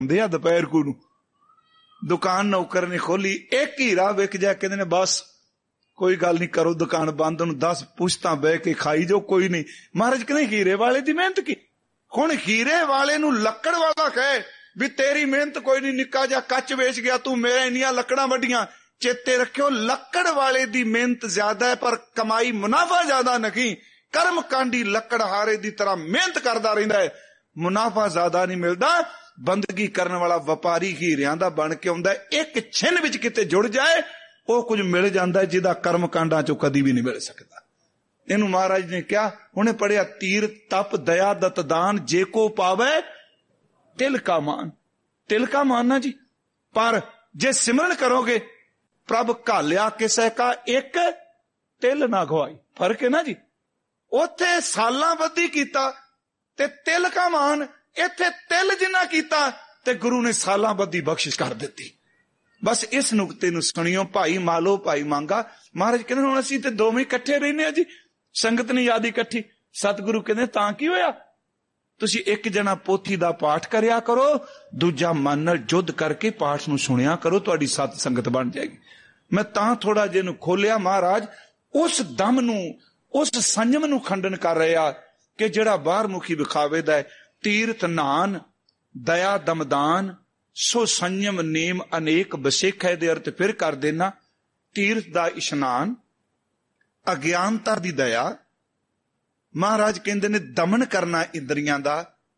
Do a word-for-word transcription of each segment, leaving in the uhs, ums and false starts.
ਹੁੰਦੇ ਆ ਦੁਪਹਿਰ ਕੂ ਨੂੰ। ਦੁਕਾਨ ਨੌਕਰ ਨੇ ਖੋਲੀ, ਇੱਕ ਹੀਰਾ ਵਿਕ ਜਾ, ਕਹਿੰਦੇ ਨੇ ਬਸ ਕੋਈ ਗੱਲ ਨਹੀਂ, ਕਰੋ ਦੁਕਾਨ ਬੰਦ, ਉਹਨੂੰ ਦਸ ਪੁਸ਼ਤਾਂ ਬਹਿ ਕੇ ਖਾਈ ਜੋ, ਕੋਈ ਨਹੀਂ। ਮਹਾਰਾਜ ਕਹਿੰਦੇ ਹੀਰੇ ਵਾਲੇ ਦੀ ਮਿਹਨਤ ਕੀ। ਹੁਣ ਹੀਰੇ ਵਾਲੇ ਨੂੰ ਲੱਕੜ ਵਾਲਾ ਕਹੇ ਵੀ ਤੇਰੀ ਮਿਹਨਤ ਕੋਈ ਨਹੀਂ, ਨਿੱਕਾ ਜਿਹਾ ਕੱਚ ਵੇਚ ਗਿਆ ਤੂੰ, ਮੇਰੇ ਇੰਨੀਆਂ ਲੱਕੜਾਂ ਵੱਡੀਆਂ। ਚੇਤੇ ਰੱਖਿਓ, ਲੱਕੜ ਵਾਲੇ ਦੀ ਮਿਹਨਤ ਜ਼ਿਆਦਾ ਹੈ ਪਰ ਕਮਾਈ ਮੁਨਾਫਾ ਜ਼ਿਆਦਾ ਨਹੀਂ। ਕਰਮ ਕਾਂਡੀ ਲੱਕੜਹਾਰੇ ਦੀ ਤਰ੍ਹਾਂ ਮਿਹਨਤ ਕਰਦਾ ਰਹਿੰਦਾ ਹੈ, ਮੁਨਾਫਾ ਜ਼ਿਆਦਾ ਨਹੀਂ ਮਿਲਦਾ। ਬੰਦਗੀ ਕਰਨ ਵਾਲਾ ਵਪਾਰੀ ਹੀਰਿਆਂ ਦਾ ਬਣ ਕੇ ਆਉਂਦਾ, ਇੱਕ ਛਿਨ ਵਿੱਚ ਕਿਤੇ ਜੁੜ ਜਾਏ ਉਹ ਕੁਝ ਮਿਲ ਜਾਂਦਾ ਜਿਹਦਾ ਕਰਮ ਕਾਂਡਾਂ ਚੋਂ ਕਦੀ ਵੀ ਨਹੀਂ ਮਿਲ ਸਕਦਾ। ਇਹਨੂੰ ਮਹਾਰਾਜ ਨੇ ਕਿਹਾ, ਉਹਨੇ ਪੜਿਆ, ਤੀਰ ਤਪ ਦਇਆ ਦਤ ਦਾਨ ਜੇ ਕੋ ਪਾਵੇ ਤਿਲ ਕਾ ਮਾਨ। ਤਿਲ ਕਾ ਮਾਨ ਨਾ ਜੀ, ਪਰ ਜੇ ਸਿਮਰਨ ਕਰੋਗੇ ਪ੍ਰਭ ਘਾਲਿਆ ਕਿਸੇ ਕਾ ਇੱਕ ਤਿਲ ਨਾ ਖਵਾਈ। ਫਰਕ ਹੈ ਨਾ ਜੀ, ਉੱਥੇ ਸਾਲਾਂ ਬੱਧੀ ਕੀਤਾ ਤੇ ਤਿਲ ਕਾ ਮਾਨ, ਇੱਥੇ ਤਿਲ ਜਿੰਨਾ ਕੀਤਾ ਤੇ ਗੁਰੂ ਨੇ ਸਾਲਾਂ ਬੱਧੀ ਬਖਸ਼ਿਸ਼ ਕਰ ਦਿੱਤੀ। ਬਸ ਇਸ ਨੁਕਤੇ ਨੂੰ ਸੁਣਿਓ, ਭਾਈ ਮਾਲੋ ਭਾਈ ਮੰਗਾ। ਮਹਾਰਾਜ ਕਹਿੰਦੇ ਹੁਣ ਅਸੀਂ ਤੇ ਦੋਵੇਂ ਇਕੱਠੇ ਰਹਿੰਦੇ ਆ ਜੀ, ਸੰਗਤ ਨਹੀਂ ਯਾਦ ਇਕੱਠੀ। ਸਤਿਗੁਰੂ ਕਹਿੰਦੇ ਤਾਂ ਕੀ ਹੋਇਆ, ਤੁਸੀਂ ਇੱਕ ਜਣਾ ਪੋਥੀ ਦਾ ਪਾਠ ਕਰਿਆ ਕਰੋ, ਦੂਜਾ ਮਨ ਨਾਲ ਜੁੱਧ ਕਰਕੇ ਪਾਠ ਨੂੰ ਸੁਣਿਆ ਕਰੋ, ਤੁਹਾਡੀ ਸਤ ਸੰਗਤ ਬਣ ਜਾਏਗੀ। ਮੈਂ ਤਾਂ ਥੋੜਾ ਜਿਹਾ ਨੂੰ ਖੋਲਿਆ, ਮਹਾਰਾਜ ਉਸ ਦਮ ਨੂੰ, ਉਸ ਸੰਜਮ ਨੂੰ ਖੰਡਨ ਕਰ ਰਿਹਾ ਕਿ ਜਿਹੜਾ ਬਾਹਰ ਮੁਖੀ ਵਿਖਾਵੇ ਦਾ ਹੈ। ਤੀਰਥ ਨਾਨ ਦਇਆ ਦਮਦਾਨ ਸੋ ਸੰਜਮ ਨੇਮ ਅਨੇਕ ਬਸੇਖ ਹੈ। ਦੇ ਅਰਥ ਫਿਰ ਕਰ ਦੇਣਾ, ਤੀਰਥ ਦਾ ਇਸ਼ਨਾਨ, ਅਗਿਆਨਤਾ ਦੀ ਦਇਆ। ਮਹਾਰਾਜ ਕਹਿੰਦੇ ਨੇ ਦਮਨ ਕਰਨਾ ਇੰਦਰੀਆਂ ਦਾ,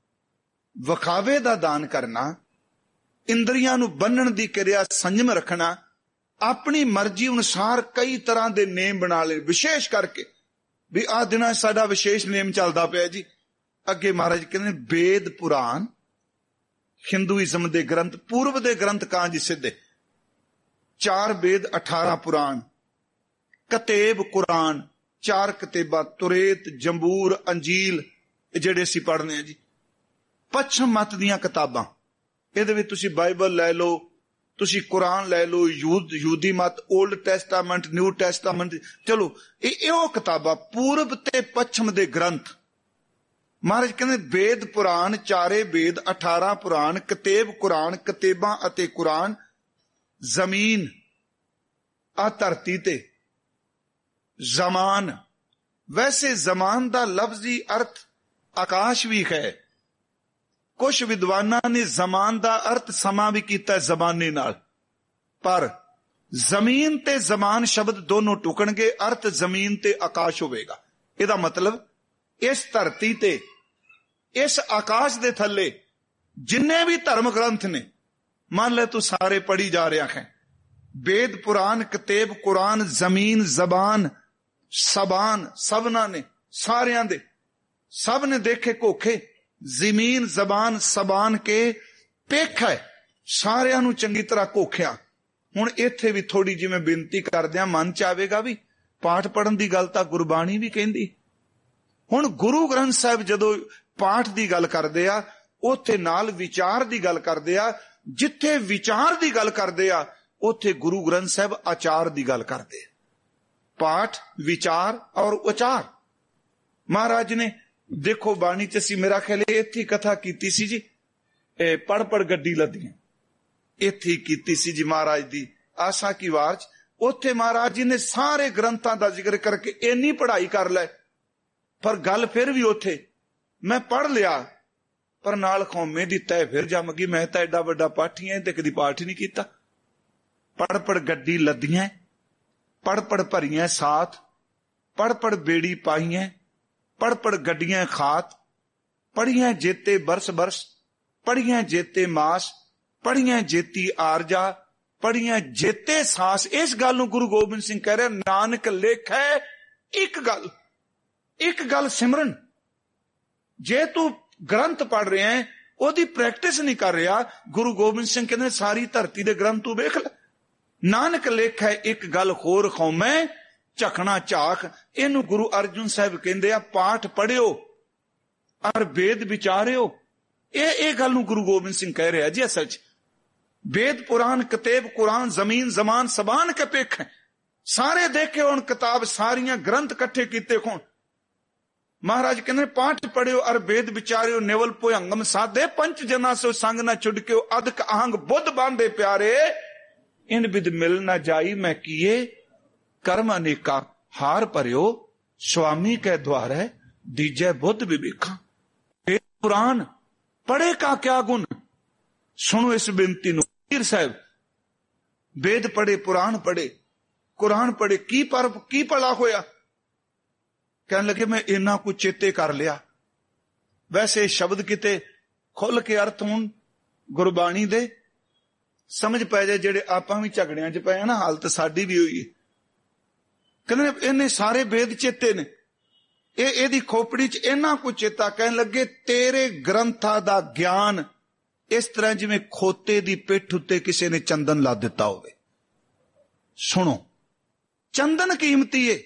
ਵਿਖਾਵੇ ਦਾ ਦਾਨ ਕਰਨਾ, ਇੰਦਰੀਆਂ ਨੂੰ ਬੰਨਣ ਦੀ ਕਿਰਿਆ ਸੰਜਮ ਰੱਖਣਾ, ਆਪਣੀ ਮਰਜ਼ੀ ਅਨੁਸਾਰ ਕਈ ਤਰ੍ਹਾਂ ਦੇ ਨੇਮ ਬਣਾ ਲਏ। ਵਿਸ਼ੇਸ਼ ਕਰਕੇ ਵੀ ਆਹ ਦਿਨਾਂ ਸਾਡਾ ਵਿਸ਼ੇਸ਼ ਨੇਮ ਚੱਲਦਾ ਪਿਆ ਜੀ। ਅੱਗੇ ਮਹਾਰਾਜ ਕਹਿੰਦੇ ਨੇ ਵੇਦ ਪੁਰਾਣ, ਹਿੰਦੂਇਜ਼ਮ ਦੇ ਗ੍ਰੰਥ, ਪੂਰਬ ਦੇ ਗ੍ਰੰਥ ਕਾਂ ਜੀ ਸਿੱਧੇ, ਚਾਰ ਵੇਦ ਅਠਾਰਾਂ ਪੁਰਾਣ, ਕਤੇਬ ਕੁਰਾਨ, ਚਾਰ ਕਤੇਬਾਂ, ਤੁਰੇਤ, ਜੰਬੂਰ, ਅੰਜੀਲ, ਜਿਹੜੇ ਅਸੀਂ ਪੜ੍ਹਨੇ ਆ ਜੀ। ਪੱਛਮ ਮਤ ਦੀਆਂ ਕਿਤਾਬਾਂ, ਇਹਦੇ ਵਿੱਚ ਤੁਸੀਂ ਬਾਈਬਲ ਲੈ ਲਓ, ਤੁਸੀਂ ਕੁਰਾਨ ਲੈ ਲਓ, ਯੂਦ ਯੂਦੀ ਮਤ, ਓਲਡ ਟੈਸਟਾਮੈਂਟ, ਨਿਊ ਟੈਸਟਾਮੈਂਟ, ਚਲੋ ਇਹ ਉਹ ਕਿਤਾਬਾਂ, ਪੂਰਬ ਤੇ ਪੱਛਮ ਦੇ ਗ੍ਰੰਥ। ਮਹਾਰਾਜ ਕਹਿੰਦੇ ਵੇਦ ਪੁਰਾਣ, ਚਾਰੇ ਵੇਦ, ਅਠਾਰਾਂ ਪੁਰਾਣ, ਕਤੇਬ ਕੁਰਾਨ, ਕਤੇਬਾਂ ਅਤੇ ਕੁਰਾਨ। ਜ਼ਮੀਨ, ਆ ਧਰਤੀ ਤੇ, ਜ਼ਮਾਨ, ਵੈਸੇ ਜ਼ਮਾਨ ਦਾ ਲਫ਼ਜ਼ੀ ਅਰਥ ਆਕਾਸ਼ ਵੀ ਹੈ। ਕੁਝ ਵਿਦਵਾਨਾਂ ਨੇ ਜ਼ਮਾਨ ਦਾ ਅਰਥ ਸਮਾਂ ਵੀ ਕੀਤਾ ਜ਼ਮਾਨੇ ਨਾਲ, ਪਰ ਜ਼ਮੀਨ ਤੇ ਜ਼ਮਾਨ ਸ਼ਬਦ ਦੋਨੋਂ ਟੁਕਣਗੇ, ਅਰਥ ਜ਼ਮੀਨ ਤੇ ਆਕਾਸ਼ ਹੋਵੇਗਾ। ਇਹਦਾ ਮਤਲਬ ਇਸ ਧਰਤੀ ਤੇ, ਇਸ ਆਕਾਸ਼ ਦੇ ਥੱਲੇ ਜਿੰਨੇ ਵੀ ਧਰਮ ਗ੍ਰੰਥ ਨੇ, ਮੰਨ ਲੈ ਤੂੰ ਸਾਰੇ ਪੜ੍ਹੀ ਜਾ ਰਿਹਾ ਹੈ, ਵੇਦ ਪੁਰਾਨ ਕਤੇਬ ਕੁਰਾਨ, ਜ਼ਮੀਨ ਜ਼ਬਾਨ ਸਬਾਨ, ਸਭਨਾਂ ਨੇ, ਸਾਰਿਆਂ ਦੇ, ਸਭ ਨੇ ਦੇਖੇ ਕੋਖੇ, ਜ਼ਮੀਨ ਜ਼ਬਾਨ ਸਬਾਨ ਕੇ ਪੇਖ ਹੈ, ਸਾਰਿਆਂ ਨੂੰ ਚੰਗੀ ਤਰ੍ਹਾਂ ਕੋਖਿਆ। ਹੁਣ ਇੱਥੇ ਵੀ ਥੋੜੀ ਜਿਵੇਂ ਬੇਨਤੀ ਕਰਦਿਆਂ ਮਨ ਚ ਆਵੇਗਾ ਵੀ ਪਾਠ ਪੜਨ ਦੀ ਗੱਲ ਤਾਂ ਗੁਰਬਾਣੀ ਵੀ ਕਹਿੰਦੀ। ਹੁਣ ਗੁਰੂ ਗ੍ਰੰਥ ਸਾਹਿਬ ਜਦੋਂ ਪਾਠ ਦੀ ਗੱਲ ਕਰਦੇ ਆ, ਉੱਥੇ ਨਾਲ ਵਿਚਾਰ ਦੀ ਗੱਲ ਕਰਦੇ ਆ। ਜਿੱਥੇ ਵਿਚਾਰ ਦੀ ਗੱਲ ਕਰਦੇ ਆ, ਉੱਥੇ ਗੁਰੂ ਗ੍ਰੰਥ ਸਾਹਿਬ ਆਚਾਰ ਦੀ ਗੱਲ ਕਰਦੇ ਆ। ਪਾਠ, ਵਿਚਾਰ ਔਰ ਉਚਾਰ। ਮਹਾਰਾਜ ਨੇ ਦੇਖੋ ਬਾਣੀ ਚ ਅਸੀਂ ਮੇਰਾ ਖਿਆਲ ਇੱਥੇ ਕਥਾ ਕੀਤੀ ਸੀ ਜੀ, ਇਹ ਪੜ ਪੜ ਗੱਡੀ ਲੱਦੀਆਂ, ਇੱਥੇ ਕੀਤੀ ਸੀ ਜੀ ਮਹਾਰਾਜ ਦੀ ਆਸਾ ਕੀ ਵਾਰ ਚ। ਉੱਥੇ ਮਹਾਰਾਜ ਜੀ ਨੇ ਸਾਰੇ ਗ੍ਰੰਥਾਂ ਦਾ ਜ਼ਿਕਰ ਕਰਕੇ ਇੰਨੀ ਪੜ੍ਹਾਈ ਕਰ ਲੈ, ਪਰ ਗੱਲ ਫਿਰ ਵੀ ਉੱਥੇ ਮੈਂ ਪੜ੍ਹ ਲਿਆ, ਪਰ ਨਾਲ ਕੌਮੇ ਦੀ ਤੈ ਫਿਰ ਜੰਮ ਗਈ। ਮੈਂ ਤਾਂ ਐਡਾ ਵੱਡਾ ਪਾਠੀ ਐ ਤੇ ਕਦੀ ਪਾਠ ਹੀ ਨਹੀਂ ਕੀਤਾ। ਪੜ ਪੜ ਗੱਡੀ ਲੱਦੀਆਂ, ਪੜ ਪੜ ਭਰੀਆਂ ਸਾਥ, ਪੜ ਪੜ ਬੇੜੀ ਪਾਈਆਂ, ਪੜ ਪੜ ਗੱਡੀਆਂ ਖਾਤ, ਪੜੀਆਂ ਜੇਤੇ ਬਰਸ ਬਰਸ, ਪੜੀਆਂ ਜੇਤੇ ਮਾਸ, ਪੜੀਆਂ ਜੇਤੀ ਆਰਜਾ, ਪੜੀਆਂ ਜੇਤੇ ਸਾਸ। ਇਸ ਗੱਲ ਨੂੰ ਗੁਰੂ ਗੋਬਿੰਦ ਸਿੰਘ ਕਹਿ ਰਿਹਾ, ਨਾਨਕ ਲੇਖੈ ਇੱਕ ਗੱਲ, ਇੱਕ ਗੱਲ ਸਿਮਰਨ। ਜੇ ਤੂੰ ਗ੍ਰੰਥ ਪੜ ਰਿਹਾ ਹੈ, ਉਹਦੀ ਪ੍ਰੈਕਟਿਸ ਨਹੀਂ ਕਰ ਰਿਹਾ, ਗੁਰੂ ਗੋਬਿੰਦ ਸਿੰਘ ਕਹਿੰਦੇ ਸਾਰੀ ਧਰਤੀ ਦੇ ਗ੍ਰੰਥ ਤੂੰ ਵੇਖ ਲੈ। ਨਾਨਕ ਲੇਖੈ ਇੱਕ ਗੱਲ ਹੋਰ ਖੌਮੈ ਝਖਣਾ ਝਾਕ। ਇਹਨੂੰ ਗੁਰੂ ਅਰਜਨ ਸਾਹਿਬ ਕਹਿੰਦੇ ਆ, ਪਾਠ ਪੜਿਓ ਔਰ ਵੇਦ ਵਿਚਾਰਿਓ। ਇਹ ਇਹ ਗੱਲ ਨੂੰ ਗੁਰੂ ਗੋਬਿੰਦ ਸਿੰਘ ਕਹਿ ਰਿਹਾ ਜੀ। ਅਸਲ ਚ ਵੇਦ ਪੁਰਾਨ ਕਤੇਬ ਕੁਰਾਨ, ਜ਼ਮੀਨ ਜ਼ਮਾਨ ਸਬਾਨ ਕੇ ਪੇਖ, ਸਾਰੇ ਦੇਖੇ ਹੁਣ ਕਿਤਾਬ, ਸਾਰੀਆਂ ਗ੍ਰੰਥ ਇਕੱਠੇ ਕੀਤੇ ਹੋਣ। महाराज कहते पाठ पढ़ियो और वेद विचारियो नेवल पोयंगम साधे पंच जना सो संग न छुड़क्यो अधक आहंग बुद्ध बांधे प्यारे इन विद मिल न जाई मैं किए कर्म अनेका हार परियो स्वामी के द्वार है दीजय बुद्ध विवेका। वेद पुराण पढ़े का क्या गुण, सुनो इस बेनती नु पीर साहब। वेद पढ़े पुराण पढ़े कुरान पढ़े की पर की भला होया। कहने लगे मैं इना कुछ चेते कर लिया। वैसे शब्द किते खुल के अर्थ हुण गुरबाणी दे समझ पै जाए, जेड़े आपां भी झगड़ियां च पए ना, हालत साडी भी हुई है। कहने इन्हें सारे वेद चेते ने, ए एदी खोपड़ी च इना कुछ चेता। कहने लगे तेरे ग्रंथां दा ज्ञान इस तरह जिवें खोते दी पिठ उत्ते किसी ने चंदन ला दिता होवे। सुनो, चंदन कीमती है,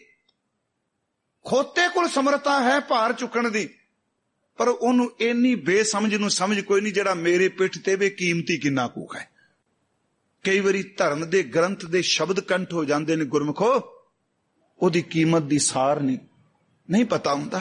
खोते कोल समर्था है भार चुकण दी, पर ओनू इन्नी बेसमझ नू समझ कोई नहीं जेड़ा मेरे पिठ ते वे कीमती किन्ना कूक है। कई बारी धर्म दे ग्रंथ दे शब्द कंठ हो जांदे ने गुरमुखो, ओदी कीमत दी सार नहीं नहीं पता हुंदा।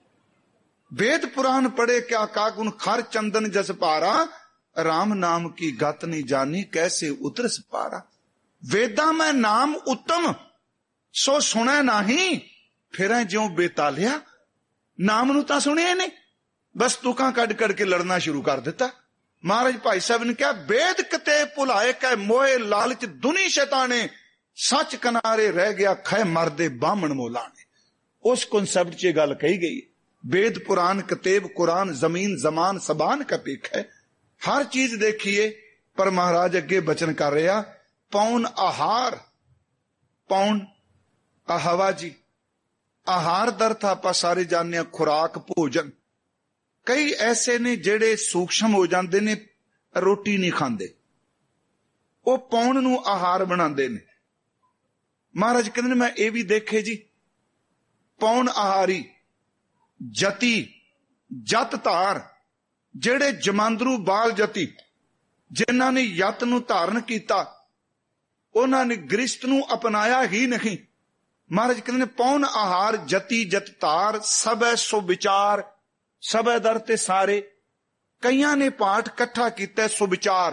वेद पुराण पढ़े क्या कागुन खर चंदन जस पारा राम नाम की गत नहीं जानी कैसे उतरस पारा। वेदा में नाम उत्तम सो सुने नहीं फिर ज्यों बेतालिया। नाम नू तां सुनिया नहीं, बस तुकां कड़ कड़ के लड़ना शुरू कर दिता। महाराज भाई साहब ने कहा वेद कते भुलाए कै मोए लालच दुनी शैताने सच किनारे रह गया खै मरदे बामण मोलाने। उस कॉन्सेप्ट च गल कही गई। वेद पुराण कतेब कुरान जमीन जमान सबान का पेख है, हर चीज देखिए। पर महाराज अगे बचन कर रहा पौन आहार, पौन आहवा जी आहार दर्थ आपां सारे जाने खुराक भोजन। कई ऐसे ने जेड़े सूक्ष्म हो जाते ने, रोटी नहीं खाते, वो पौन नू आहार बनाते ने। महाराज कहते मैं ये भी देखे जी, पौन आहारी जति जत धार, जेड़े जमांदरू बाल जति जिन्हां ने यत नू धारण किया उन्होंने गृहस्थ नू अपनाया ही नहीं। महाराज कहते पौन आहार जति जत तार सबै सो विचार, सबै दर ते सारे। कईयां ने पाठ कट्ठा किया सुविचार।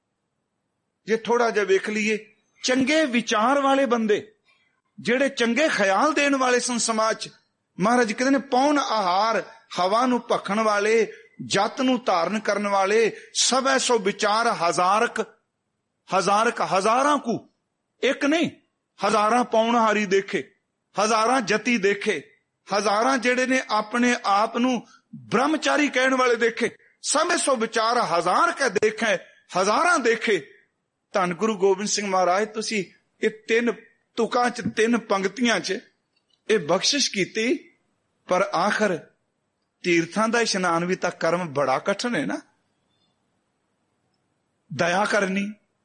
जे थोड़ा जा वेख लीए, चंगे विचार वाले बंदे जेड़े चंगे ख्याल देने वाले सन समाज। महाराज कहते पौन आहार हवा नू भखण वाले, जत नू धारण करने वाले, सबै सो विचार हजारक हजारक हजारां को एक नहीं, हजारां पौनहारी देखे, हजारां जति देखे, हजारां जेड़े ने अपने आप नू ब्रह्मचारी कहने वाले देखे। सबे सो विचार हजार का देखे, हजारां देखे। धन गुरु गोबिंद सिंह महाराज तुसी ये तीन तुकां च तीन पंक्तियां च ये बख्शिश कीती, पर आखिर तीर्थां दा इशनान भी तां कर्म बड़ा कठिन है ना। दया करनी,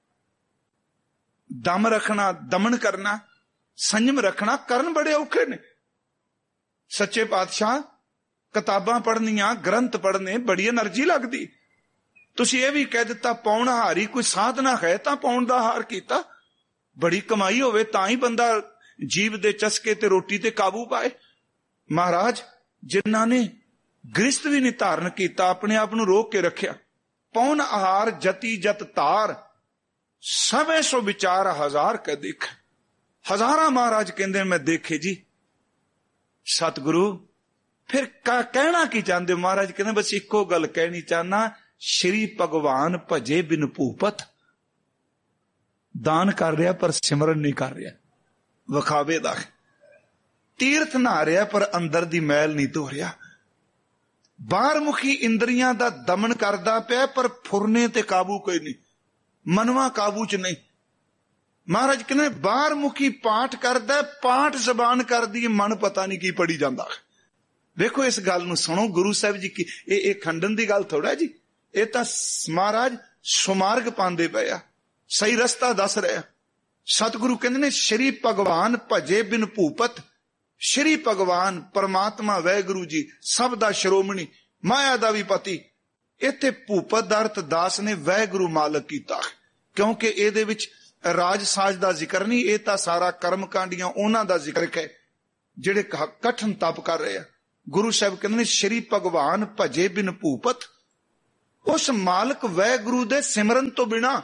दम रखना, दमन करना, संयम रखना, करन बड़े औखे ने। सच्चे पातशाह किताबां पढ़नियां, ग्रंथ पढ़ने बड़ी एनर्जी लगदी। तुसी ये भी कह दिता पौन हारी कोई साधना है तां पौन दा हार कीता। बड़ी कमाई होवे तां ही बंदा जीव दे चस्के ते रोटी ते काबू पाए। महाराज जिन्हां ने गृहस्थ भी नहीं धारण किया, अपने आप नू रोक के रखिया। पौन आहार जति जत तार सबे सो विचार हजार का देख। हजारा महाराज कहते मैं देखे जी। सतगुरु फिर का कहना की चाहते? महाराज कहते बस इको गल कहनी चाहना, श्री भगवान भजे बिन भूपत। दान कर रहा पर सिमरन नहीं कर रहा, विखावे दा। तीर्थ नहा रहा पर अंदर दी मैल नहीं धो रहा। बाहर मुखी इंद्रियां दा दमन करदा पिया पर फुरने ते काबू कोई नहीं, मनवा काबू च नहीं। महाराज कहने बाहर मुखी पाठ करदा, पाठ जबान कर दी, मन पता नहीं की पढ़ी जांदा। देखो इस गल नूं सुनो, गुरु साहब जी की ये खंडन दी गल थोड़ा जी, ये तां महाराज सुमार्ग पांदे पे आ, सही रस्ता दस रहा। सतगुरु कहंदे ने श्री भगवान भजे बिन भूपत। श्री भगवान परमात्मा वैगुरु जी सब दा श्रोमणी, माया दा भी पति। इत्थे भूपत दा अर्थ दास ने वैगुरु मालक कीता, क्योंकि इहदे विच राज साज दा जिक्र नहीं, ये तां सारा कर्म कांडियां उन्हां दा जिक्र है जिहड़े कठन तप कर रहे हैं। ਗੁਰੂ ਸਾਹਿਬ ਕਹਿੰਦੇ ਨੇ ਸ਼੍ਰੀ ਭਗਵਾਨ ਭਜੇ ਬਿਨ ਭੂਪਤ, ਉਸ ਮਾਲਕ ਵਾਹਿਗੁਰੂ ਦੇ ਸਿਮਰਨ ਤੋਂ ਬਿਨਾ,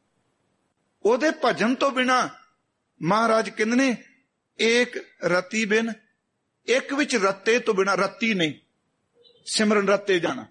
ਉਹਦੇ ਭਜਨ ਤੋਂ ਬਿਨਾ, ਮਹਾਰਾਜ ਕਹਿੰਦੇ ਨੇ ਏਕ ਰਤੀ ਬਿਨ, ਇੱਕ ਵਿੱਚ ਰੱਤੇ ਤੋਂ ਬਿਨਾ, ਰੱਤੀ ਨਹੀਂ ਸਿਮਰਨ ਰੱਤੇ ਜਾਣਾ,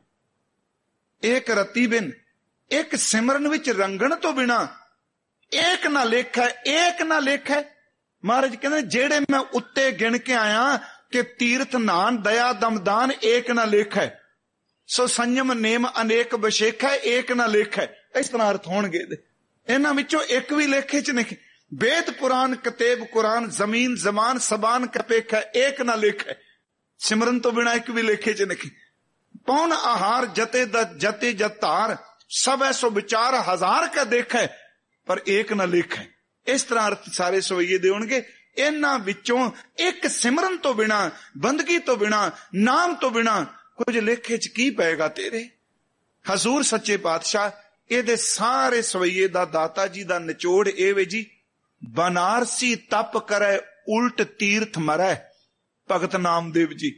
ਏਕ ਰਤੀ ਬਿਨ, ਇੱਕ ਸਿਮਰਨ ਵਿੱਚ ਰੰਗਣ ਤੋਂ ਬਿਨਾ, ਏਕ ਨਾ ਲੇਖਾ, ਏਕ ਨਾ ਲੇਖਾ। ਮਹਾਰਾਜ ਕਹਿੰਦੇ ਜਿਹੜੇ ਮੈਂ ਉੱਤੇ ਗਿਣ ਕੇ ਆਇਆ ਕਿ ਤੀਰਥ ਨਾਨ ਦਇਆ ਦਮਦਾਨ ਏਕ ਨਾ ਲੇਖਾ, ਸੋ ਸੰਯਮ ਨੇਮ ਅਨੇਕ ਬਸ਼ੇਖਾ ਏਕ ਨਾ ਲੇਖਾ। ਇਸ ਤਰ੍ਹਾਂ ਅਰਥ ਹੋਣਗੇ ਇਹਨਾਂ ਵਿੱਚੋਂ ਇੱਕ ਵੀ ਲੇਖੇ ਚ ਨਹੀਂ। वेद पुराण कतेब कुरान जमीन जमान सबान कपेख है एक ना लेख है, सिमरन तो बिना एक भी लेखे च नहीं। पौन आहार जते द जते जतार सब ऐसो विचार हजार का देख है पर एक ना लेख है। इस तरह अर्थ सारे सवैये दे होणगे। इन्हां विचों एक सिमरन तो बिना, बंदगी तो बिना, नाम तो बिना कुछ लेखे च की पेगा तेरे। हजूर सच्चे पातशाह इहदे सारे सवैये दा दाता जी दा निचोड़ ए वे जी, बनारसी तप करे उल्ट तीर्थ मरै। भगत नामदेव जी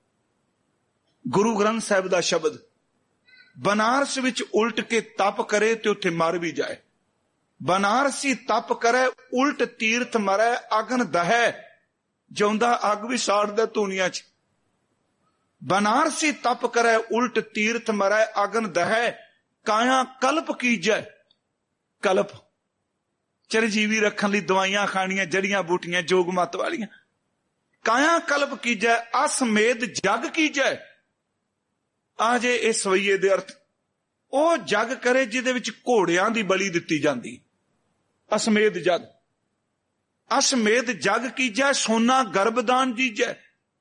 गुरु ग्रंथ साहिब दा शब्द, बनारस विच उल्ट के तप करे ते उत्थे मर भी जाए। बनारसी तप करे उल्ट तीर्थ मरै, अगन दहै जिउंदा अग भी साड़दा धूनिया च। बनारसी तप करे उल्ट तीर्थ मरै, अगन दहै काया कल्प कीजै। कल्प चिरजीवी रखन लई दवाइयां खाणियां, जड़ियां बूटियां जोग मत वालियां। काया कल्प कीजै असमेध जग कीजै। आजे इस सवैये दे अर्थ ਉਹ ਜਗ ਕਰੇ ਜਿਹਦੇ ਵਿੱਚ ਘੋੜਿਆਂ ਦੀ ਬਲੀ ਦਿੱਤੀ ਜਾਂਦੀ। ਅਸਮੇਧ ਜਗ, ਅਸਮੇਧ ਜਗ ਕੀਜੈ ਸੋਨਾ ਗਰਭਦਾਨ ਜੀਜੈ।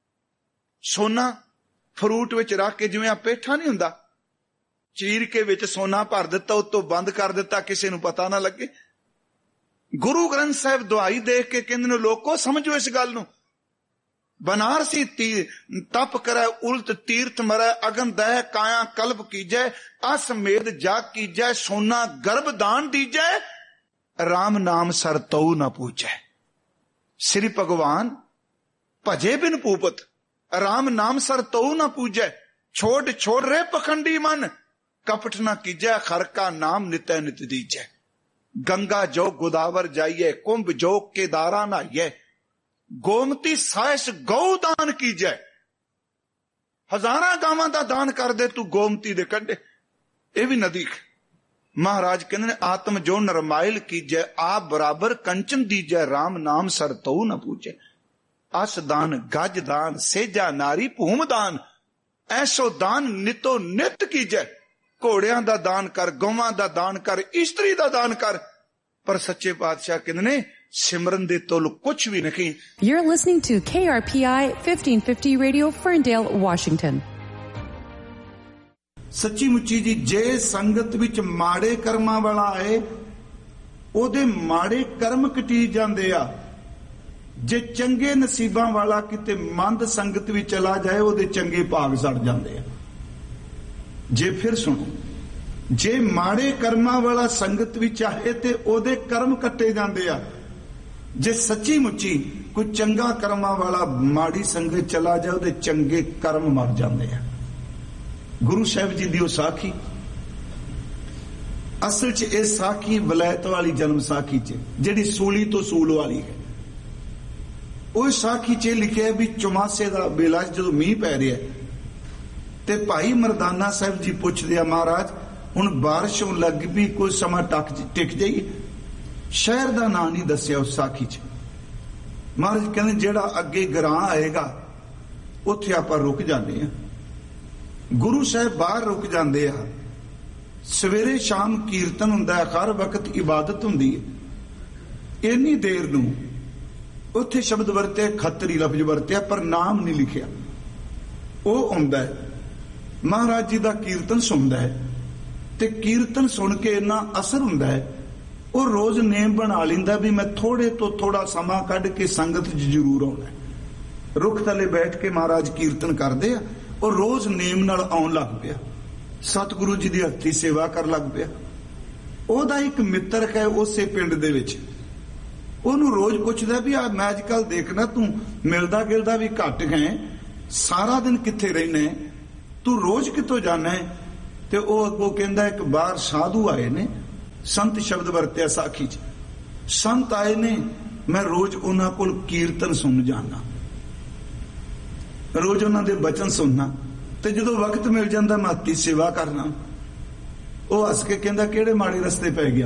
ਸੋਨਾ ਫਰੂਟ ਵਿੱਚ ਰੱਖ ਕੇ, ਜਿਵੇਂ ਆ ਪੇਠਾ ਨਹੀਂ ਹੁੰਦਾ, ਚੀਰ ਕੇ ਵਿੱਚ ਸੋਨਾ ਭਰ ਦਿੱਤਾ, ਉਤੋਂ ਬੰਦ ਕਰ ਦਿੱਤਾ, ਕਿਸੇ ਨੂੰ ਪਤਾ ਨਾ ਲੱਗੇ। ਗੁਰੂ ਗ੍ਰੰਥ ਸਾਹਿਬ ਦੁਹਾਈ ਦੇਖ ਕੇ ਕਹਿੰਦੇ ਨੇ ਲੋਕੋ ਸਮਝੋ ਇਸ ਗੱਲ ਨੂੰ। बनारसी तप करे उल्ट तीर्थ मरै, अगन दह काया कल्प कीजै असमेध जाग कीजै सोना गर्भदान दीजै राम नाम सर तऊ न पूजै। श्री भगवान भजे बिन भूपत, राम नाम सर तऊ न पूजै। छोड़ छोड़ रे पखंडी मन, कपट न कीजै खर का नाम नित नित दीजै। गंगा जो गोदावर जाइए, कुंभ जो केदारा नहाइए, गोमती साइस गौदान कीजै। हजारा गावां दा दान कर दे तू गोमती दे कंढे, ये भी नदी। महाराज कहते ने आत्म जो नरमाइल कीजै, आप बराबर कंचन दीजै राम नाम सर तऊ न पूजै। अस दान गज दान सेजा नारी भूम दान, ऐसो दान नितो नित कीजै। घोड़ियां दा दान कर, गौवां दा दान कर, इस्त्री दा दान कर, पर सच्चे पातशाह कहते ने सिमरन दे तोल कुछ भी नहीं। You're listening to K R P I fifteen fifty Radio, Ferndale, Washington. सच्ची मुच्ची जी जे संगत विच माड़े कर्मां वाला आए, ओदे माड़े कर्म कटी जांदे आ। जे चंगे नसीबां वाला किते मंद संगत विच चला जाए, ओदे चंगे भाग सड़ जांदे आ। जे फिर सुनो, जे माड़े कर्मां वाला संगत विच आए ते ओदे कर्म कटे जांदे आ। जे सच्ची मुच्ची कोई चंगा कर्मा वाला माड़ी संगत चला जाए, ਉਹਦੇ ਚੰਗੇ ਕਰਮ ਮਰ ਜਾਂਦੇ ਆ। ਗੁਰੂ ਸਾਹਿਬ ਜੀ ਦੀ ਉਹ ਸਾਖੀ, ਅਸਲ 'ਚ ਇਹ ਸਾਖੀ ਵਲਾਇਤ ਵਾਲੀ ਜਨਮ ਸਾਖੀ 'ਚ, ਜਿਹੜੀ ਸੂਲੀ ਤੋਂ ਸੂਲ ਵਾਲੀ ਹੈ, ਉਹ ਸਾਖੀ 'ਚ ਲਿਖਿਆ ਵੀ ਚੁਮਾਸੇ ਦਾ ਵੇਲਾ ਜਦੋਂ ਮੀਂਹ ਪੈ ਰਿਹਾ ਤੇ ਭਾਈ ਮਰਦਾਨਾ ਸਾਹਿਬ ਜੀ ਪੁੱਛਦੇ ਆ, ਮਹਾਰਾਜ ਹੁਣ ਬਾਰਿਸ਼ ਹੋਣ ਲੱਗ ਪਈ, ਕੋਈ ਸਮਾਂ ਟਕ ਟਿਕ ਜਾਈਏ। शहर का नाम नहीं दसिया उस साखी च। महाराज कहते जेड़ा अगे ग्रां आएगा उत्थे आपां रुक जाते हैं। गुरु साहब बाहर रुक जाते हैं। सवेरे शाम कीर्तन हुंदा है, हर वक्त इबादत हुंदी है। इन्नी देर नूं उत्थे शब्द वरते खतरी लफ्ज वरत्या, पर नाम नहीं लिखिया। वो हुंदा है महाराज जी का कीर्तन सुनदा है, ते कीर्तन सुन के इन्ना असर हुंदा है, ਉਹ ਰੋਜ਼ ਨੇਮ ਬਣਾ ਲੈਂਦਾ ਵੀ ਮੈਂ ਥੋੜੇ ਤੋਂ ਥੋੜਾ ਸਮਾਂ ਕੱਢ ਕੇ ਸੰਗਤ 'ਚ ਜ਼ਰੂਰ ਆਉਣਾ। ਰੁੱਖ ਥੱਲੇ ਬੈਠ ਕੇ ਮਹਾਰਾਜ ਕੀਰਤਨ ਕਰਦੇ ਆ, ਉਹ ਰੋਜ਼ ਨੇਮ ਨਾਲ ਆਉਣ ਲੱਗ ਪਿਆ, ਸਤਿਗੁਰੂ ਜੀ ਦੀ ਹੱਥੀ ਸੇਵਾ ਕਰਨ ਲੱਗ ਪਿਆ। ਉਹਦਾ ਇੱਕ ਮਿੱਤਰ ਹੈ ਉਸੇ ਪਿੰਡ ਦੇ ਵਿੱਚ, ਉਹਨੂੰ ਰੋਜ਼ ਪੁੱਛਦਾ ਵੀ ਆ ਮੈਂ ਅੱਜ ਕੱਲ ਦੇਖਣਾ ਤੂੰ ਮਿਲਦਾ ਗਿਲਦਾ ਵੀ ਘੱਟ ਗਏ, ਸਾਰਾ ਦਿਨ ਕਿੱਥੇ ਰਹਿਣਾ, ਤੂੰ ਰੋਜ਼ ਕਿੱਥੋਂ ਜਾਣਾ? ਤੇ ਉਹ ਅੱਗੋਂ ਕਹਿੰਦਾ ਇੱਕ ਬਾਹਰ ਸਾਧੂ ਆਏ ਨੇ, ਸੰਤ ਸ਼ਬਦ ਵਰਤਿਆ ਸਾਖੀ ਚ, ਸੰਤ ਆਏ ਨੇ, ਮੈਂ ਰੋਜ਼ ਉਹਨਾਂ ਕੋਲ ਕੀਰਤਨ ਸੁਣ ਜਾਣਾ, ਰੋਜ਼ ਉਹਨਾਂ ਦੇ ਬਚਨ ਸੁਣਨਾ, ਤੇ ਜਦੋਂ ਵਕਤ ਮਿਲ ਜਾਂਦਾ ਮੈਂ ਅਤੀ ਸੇਵਾ ਕਰਨਾ। ਉਹ ਹੱਸ ਕੇ ਕਹਿੰਦਾ ਕਿਹੜੇ ਮਾੜੇ ਰਸਤੇ ਪੈ ਗਿਆ,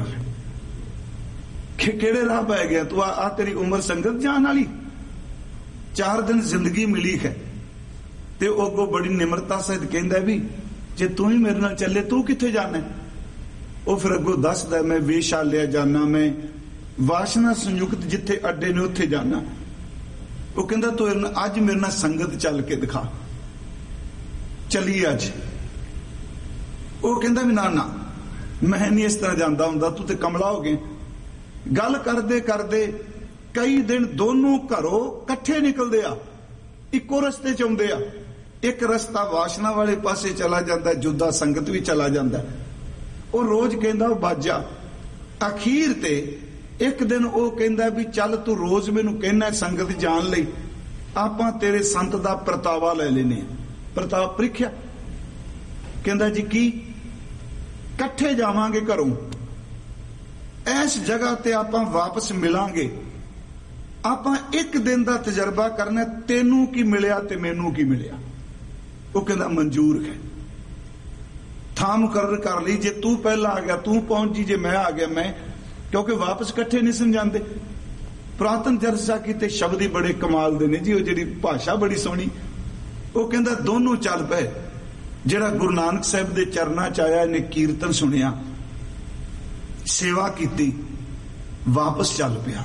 ਕਿ ਕਿਹੜੇ ਰਾਹ ਪੈ ਗਿਆ ਤੂੰ? ਆ ਤੇਰੀ ਉਮਰ ਸੰਗਤ ਜਾਣ ਵਾਲੀ, ਚਾਰ ਦਿਨ ਜ਼ਿੰਦਗੀ ਮਿਲੀ ਹੈ। ਤੇ ਉਹ ਅੱਗੋਂ ਬੜੀ ਨਿਮਰਤਾ ਸਹਿਤ ਕਹਿੰਦਾ ਵੀ ਜੇ ਤੂੰ ਹੀ ਮੇਰੇ ਨਾਲ ਚੱਲੇ ਤੂੰ ਕਿੱਥੇ ਜਾਣਾ? ਉਹ ਫਿਰ ਅੱਗੋਂ ਦੱਸਦਾ ਮੈਂ ਵੇਸ਼ਾਲਿਆ ਜਾਣਾ, ਮੈਂ ਵਾਸ਼ਨਾ ਸੰਯੁਕਤ ਜਿੱਥੇ ਅੱਡੇ ਨੇ ਉੱਥੇ ਜਾਣਾ। ਉਹ ਕਹਿੰਦਾ ਤੂੰ ਅੱਜ ਮੇਰੇ ਨਾਲ ਸੰਗਤ ਚੱਲ ਕੇ ਦਿਖਾ, ਚਲੀ ਅੱਜ। ਉਹ ਕਹਿੰਦਾ ਵੀ ਨਾ ਨਾ ਮੈਂ ਨਹੀਂ ਇਸ ਤਰ੍ਹਾਂ ਜਾਂਦਾ ਹੁੰਦਾ, ਤੂੰ ਤੇ ਕਮਲਾ ਹੋ ਗਿਆ। ਗੱਲ ਕਰਦੇ ਕਰਦੇ ਕਈ ਦਿਨ ਦੋਨੋਂ ਘਰੋਂ ਇਕੱਠੇ ਨਿਕਲਦੇ ਆ, ਇੱਕੋ ਰਸਤੇ ਚ ਆਉਂਦੇ ਆ। ਇੱਕ ਰਸਤਾ ਵਾਸ਼ਨਾ ਵਾਲੇ ਪਾਸੇ ਚਲਾ ਜਾਂਦਾ, ਜੁਦਾ ਸੰਗਤ ਵੀ ਚਲਾ ਜਾਂਦਾ। ਉਹ ਰੋਜ਼ ਕਹਿੰਦਾ ਉਹ ਬਾਜਾ। ਅਖੀਰ ਤੇ ਇੱਕ ਦਿਨ ਉਹ ਕਹਿੰਦਾ ਵੀ ਚੱਲ ਤੂੰ ਰੋਜ਼ ਮੈਨੂੰ ਕਹਿਣਾ ਸੰਗਤ ਜਾਣ ਲਈ, ਆਪਾਂ ਤੇਰੇ ਸੰਤ ਦਾ ਪ੍ਰਤਾਵਾ ਲੈ ਲੈਨੇ ਆ। ਪ੍ਰਤਾਪ ਪ੍ਰੀਖਿਆ ਕਹਿੰਦਾ ਜੀ ਕੀ? ਇਕੱਠੇ ਜਾਵਾਂਗੇ ਘਰੋਂ, ਇਸ ਜਗ੍ਹਾ ਤੇ ਆਪਾਂ ਵਾਪਸ ਮਿਲਾਂਗੇ, ਆਪਾਂ ਇੱਕ ਦਿਨ ਦਾ ਤਜਰਬਾ ਕਰਨਾ, ਤੈਨੂੰ ਕੀ ਮਿਲਿਆ ਤੇ ਮੈਨੂੰ ਕੀ ਮਿਲਿਆ। ਉਹ ਕਹਿੰਦਾ ਮਨਜ਼ੂਰ ਹੈ, ਥਾਂ ਮੁਕਰਰ ਕਰ ਲਈ, ਜੇ ਤੂੰ ਪਹਿਲਾਂ ਆ ਗਿਆ ਤੂੰ ਪਹੁੰਚ ਜੀ, ਜੇ ਮੈਂ ਆ ਗਿਆ ਮੈਂ, ਕਿਉਂਕਿ ਵਾਪਸ ਇਕੱਠੇ ਨਹੀਂ ਸਮਝਾਉਂਦੇ। ਪੁਰਾਤਨ ਚਰਚਾ ਕੀਤੇ ਸ਼ਬਦ ਹੀ ਬੜੇ ਕਮਾਲ ਦੇ ਨੇ ਜੀ, ਉਹ ਜਿਹੜੀ ਭਾਸ਼ਾ ਬੜੀ ਸੋਹਣੀ। ਉਹ ਕਹਿੰਦਾ ਦੋਨੋਂ ਚੱਲ ਪਏ। ਜਿਹੜਾ ਗੁਰੂ ਨਾਨਕ ਸਾਹਿਬ ਦੇ ਚਰਨਾਂ ਚ ਆਇਆ, ਇਹਨੇ ਕੀਰਤਨ ਸੁਣਿਆ, ਸੇਵਾ ਕੀਤੀ, ਵਾਪਸ ਚੱਲ ਪਿਆ।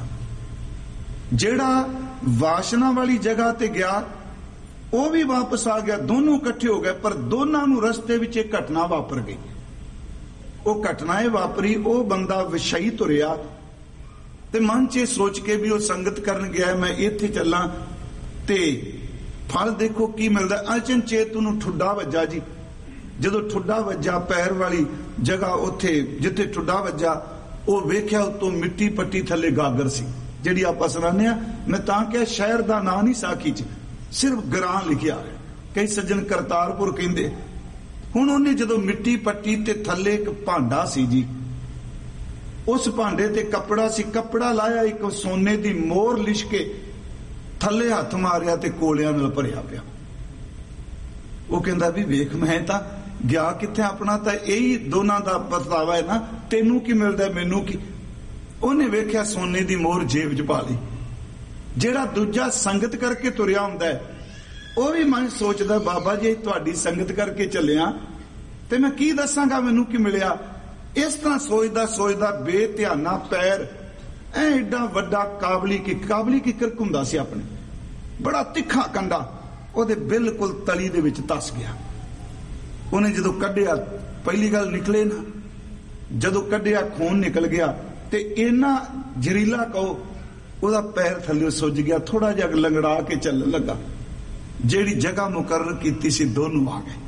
ਜਿਹੜਾ ਵਾਸ਼ਨਾ ਵਾਲੀ ਜਗ੍ਹਾ ਤੇ ਗਿਆ ਉਹ ਵੀ ਵਾਪਸ ਆ ਗਿਆ, ਦੋਨੋਂ ਇਕੱਠੇ ਹੋ ਗਏ। ਪਰ ਦੋਨਾਂ ਨੂੰ ਰਸਤੇ ਵਿੱਚ ਇੱਕ ਘਟਨਾ ਵਾਪਰ ਗਈ। ਉਹ ਘਟਨਾ ਇਹ ਵਾਪਰੀ, ਉਹ ਬੰਦਾ ਵਿਸ਼ਈ ਤੁਰਿਆ ਤੇ ਮਨ 'ਚ ਸੋਚ ਕੇ ਵੀ ਉਹ ਸੰਗਤ ਕਰਨ ਗਿਆ, ਮੈਂ ਇੱਥੇ ਚੱਲਾਂ, ਤੇ ਫਲ ਦੇਖੋ ਕੀ ਮਿਲਦਾ। ਅਚਨਚੇਤ ਨੂੰ ਠੁੱਡਾ ਵੱਜਾ ਜੀ। ਜਦੋਂ ਠੁੱਡਾ ਵੱਜਾ ਪੈਰ ਵਾਲੀ ਜਗ੍ਹਾ, ਉੱਥੇ ਜਿੱਥੇ ਠੁੱਡਾ ਵੱਜਾ, ਉਹ ਵੇਖਿਆ ਉਤੋਂ ਮਿੱਟੀ ਪੱਟੀ ਥੱਲੇ ਗਾਗਰ ਸੀ, ਜਿਹੜੀ ਆਪਾਂ ਸੁਣਾਉਂਦੇ ਆ। ਮੈਂ ਤਾਂ ਕਿਹਾ ਸ਼ਹਿਰ ਦਾ ਨਾਂ ਨਹੀਂ ਸਾਖੀ 'ਚ, ਸਿਰਫ ਗਰਾਂ ਲਿਖਿਆ। ਕਈ ਸੱਜਣ ਕਰਤਾਰਪੁਰ ਕਹਿੰਦੇ। ਹੁਣ ਉਹਨੇ ਜਦੋਂ ਮਿੱਟੀ ਪੱਟੀ ਤੇ ਥੱਲੇ ਇੱਕ ਭਾਂਡਾ ਸੀ ਜੀ, ਉਸ ਭਾਂਡੇ ਤੇ ਕੱਪੜਾ ਸੀ, ਕੱਪੜਾ ਲਾਇਆ, ਇੱਕ ਸੋਨੇ ਦੀ ਮੋਹਰ ਲਿਸ਼ਕੇ ਥੱਲੇ ਹੱਥ ਮਾਰਿਆ ਤੇ ਕੋਲਿਆਂ ਨਾਲ ਭਰਿਆ ਪਿਆ। ਉਹ ਕਹਿੰਦਾ ਵੀ ਵੇਖ ਮੈਂ ਤਾਂ ਗਿਆ ਕਿੱਥੇ, ਆਪਣਾ ਤਾਂ ਇਹੀ ਦੋਨਾਂ ਦਾ ਪਰਤਾਵਾ ਹੈ ਨਾ, ਤੈਨੂੰ ਕੀ ਮਿਲਦਾ ਮੈਨੂੰ ਕੀ। ਉਹਨੇ ਵੇਖਿਆ ਸੋਨੇ ਦੀ ਮੋਹਰ ਜੇਬ 'ਚ ਪਾ ਲਈ। ਜਿਹੜਾ ਦੂਜਾ ਸੰਗਤ ਕਰਕੇ ਤੁਰਿਆ ਹੁੰਦਾ ਉਹ ਵੀ ਮਨ ਸੋਚਦਾ ਬਾਬਾ ਜੀ ਤੁਹਾਡੀ ਸੰਗਤ ਕਰਕੇ ਚੱਲਿਆ ਤੇ ਮੈਂ ਕੀ ਦੱਸਾਂਗਾ ਮੈਨੂੰ ਕੀ ਮਿਲਿਆ। ਇਸ ਤਰ੍ਹਾਂ ਸੋਚਦਾ ਸੋਚਦਾ ਬੇਧਿਆਨਾ ਪੈਰ ਐ ਏਡਾ ਵੱਡਾ ਕਾਬਲੀ ਕੀ ਕਾਬਲੀ ਕੀ ਕਿਰਕ ਹੁੰਦਾ ਸੀ ਆਪਣੇ, ਬੜਾ ਤਿੱਖਾ ਕੰਡਾ ਉਹਦੇ ਬਿਲਕੁਲ ਤਲੀ ਦੇ ਵਿੱਚ ਧਸ ਗਿਆ। ਉਹਨੇ ਜਦੋਂ ਕੱਢਿਆ, ਪਹਿਲੀ ਗੱਲ ਨਿਕਲੇ ਨਾ, ਜਦੋਂ ਕੱਢਿਆ ਖੂਨ ਨਿਕਲ ਗਿਆ ਤੇ ਇੰਨਾ ਜ਼ਹਿਰੀਲਾ ਕਹੋ ਉਹਦਾ ਪੈਰ ਥੱਲੇ ਸੁੱਜ ਗਿਆ, ਥੋੜਾ ਜਿਹਾ ਲੰਗੜਾ ਕੇ ਚੱਲਣ ਲੱਗਾ। ਜਿਹੜੀ ਜਗ੍ਹਾ ਮੁਕਰਰ ਕੀਤੀ ਸੀ ਦੋਨੋਂ ਆ ਗਏ।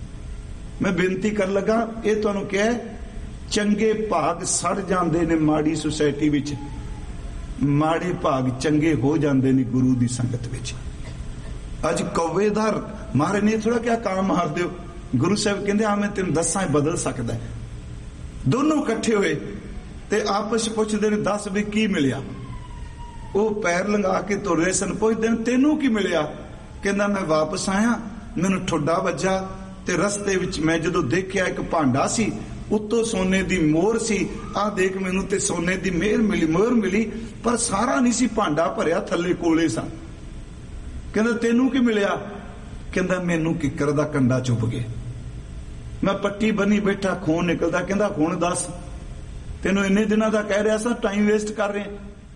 ਮੈਂ ਬੇਨਤੀ ਕਰਨ ਲੱਗਾ, ਇਹ ਤੁਹਾਨੂੰ ਕਿਹਾ ਚੰਗੇ ਭਾਗ ਸੜ ਜਾਂਦੇ ਨੇ ਮਾੜੀ ਸੁਸਾਇਟੀ ਵਿੱਚ, ਮਾੜੇ ਭਾਗ ਚੰਗੇ ਹੋ ਜਾਂਦੇ ਨੇ ਗੁਰੂ ਦੀ ਸੰਗਤ ਵਿੱਚ। ਅੱਜ ਕੌਵੇਦਾਰ ਮਾਰੇ ਨੇ ਥੋੜਾ ਕਿਹਾ ਕਾਂ ਮਾਰ ਦਿਓ, ਗੁਰੂ ਸਾਹਿਬ ਕਹਿੰਦੇ ਆ ਮੈਂ ਤੈਨੂੰ ਦੱਸਾਂ ਬਦਲ ਸਕਦਾ। ਦੋਨੋਂ ਇਕੱਠੇ ਹੋਏ ਤੇ ਆਪਸ ਪੁੱਛਦੇ ਨੇ ਦੱਸ ਵੀ ਕੀ ਮਿਲਿਆ। ਉਹ ਪੈਰ ਲੰਗਾ ਕੇ ਤੁਰ ਰਹੇ ਸਨ, ਪੁੱਛਦੇ ਨੇ ਤੈਨੂੰ ਕੀ ਮਿਲਿਆ। ਕਹਿੰਦਾ ਮੈਂ ਵਾਪਸ ਆਇਆ, ਮੈਨੂੰ ਠੁੱਡਾ ਵੱਜਾ ਤੇ ਰਸਤੇ ਵਿੱਚ ਮੈਂ ਜਦੋਂ ਦੇਖਿਆ ਇੱਕ ਭਾਂਡਾ ਸੀ, ਉੱਤੋਂ ਸੋਨੇ ਦੀ ਮੋਹਰ ਸੀ। ਆਹ ਦੇਖ ਮੈਨੂੰ ਤੇ ਸੋਨੇ ਦੀ ਮਿਹਰ ਮਿਲੀ, ਮੋਹਰ ਮਿਲੀ, ਪਰ ਸਾਰਾ ਨਹੀਂ ਸੀ ਭਾਂਡਾ ਭਰਿਆ, ਥੱਲੇ ਕੋਲੇ ਸਨ। ਕਹਿੰਦਾ ਤੈਨੂੰ ਕੀ ਮਿਲਿਆ। ਕਹਿੰਦਾ ਮੈਨੂੰ ਕਿੱਕਰ ਦਾ ਕੰਡਾ ਚੁੱਭ ਗਿਆ, ਮੈਂ ਪੱਟੀ ਬੰਨੀ ਬੈਠਾ, ਖੂਨ ਨਿਕਲਦਾ। ਕਹਿੰਦਾ ਹੁਣ ਦੱਸ, ਤੈਨੂੰ ਇੰਨੇ ਦਿਨਾਂ ਦਾ ਕਹਿ ਰਿਹਾ ਸਾਂ, ਟਾਈਮ ਵੇਸਟ ਕਰ ਰਹੇ।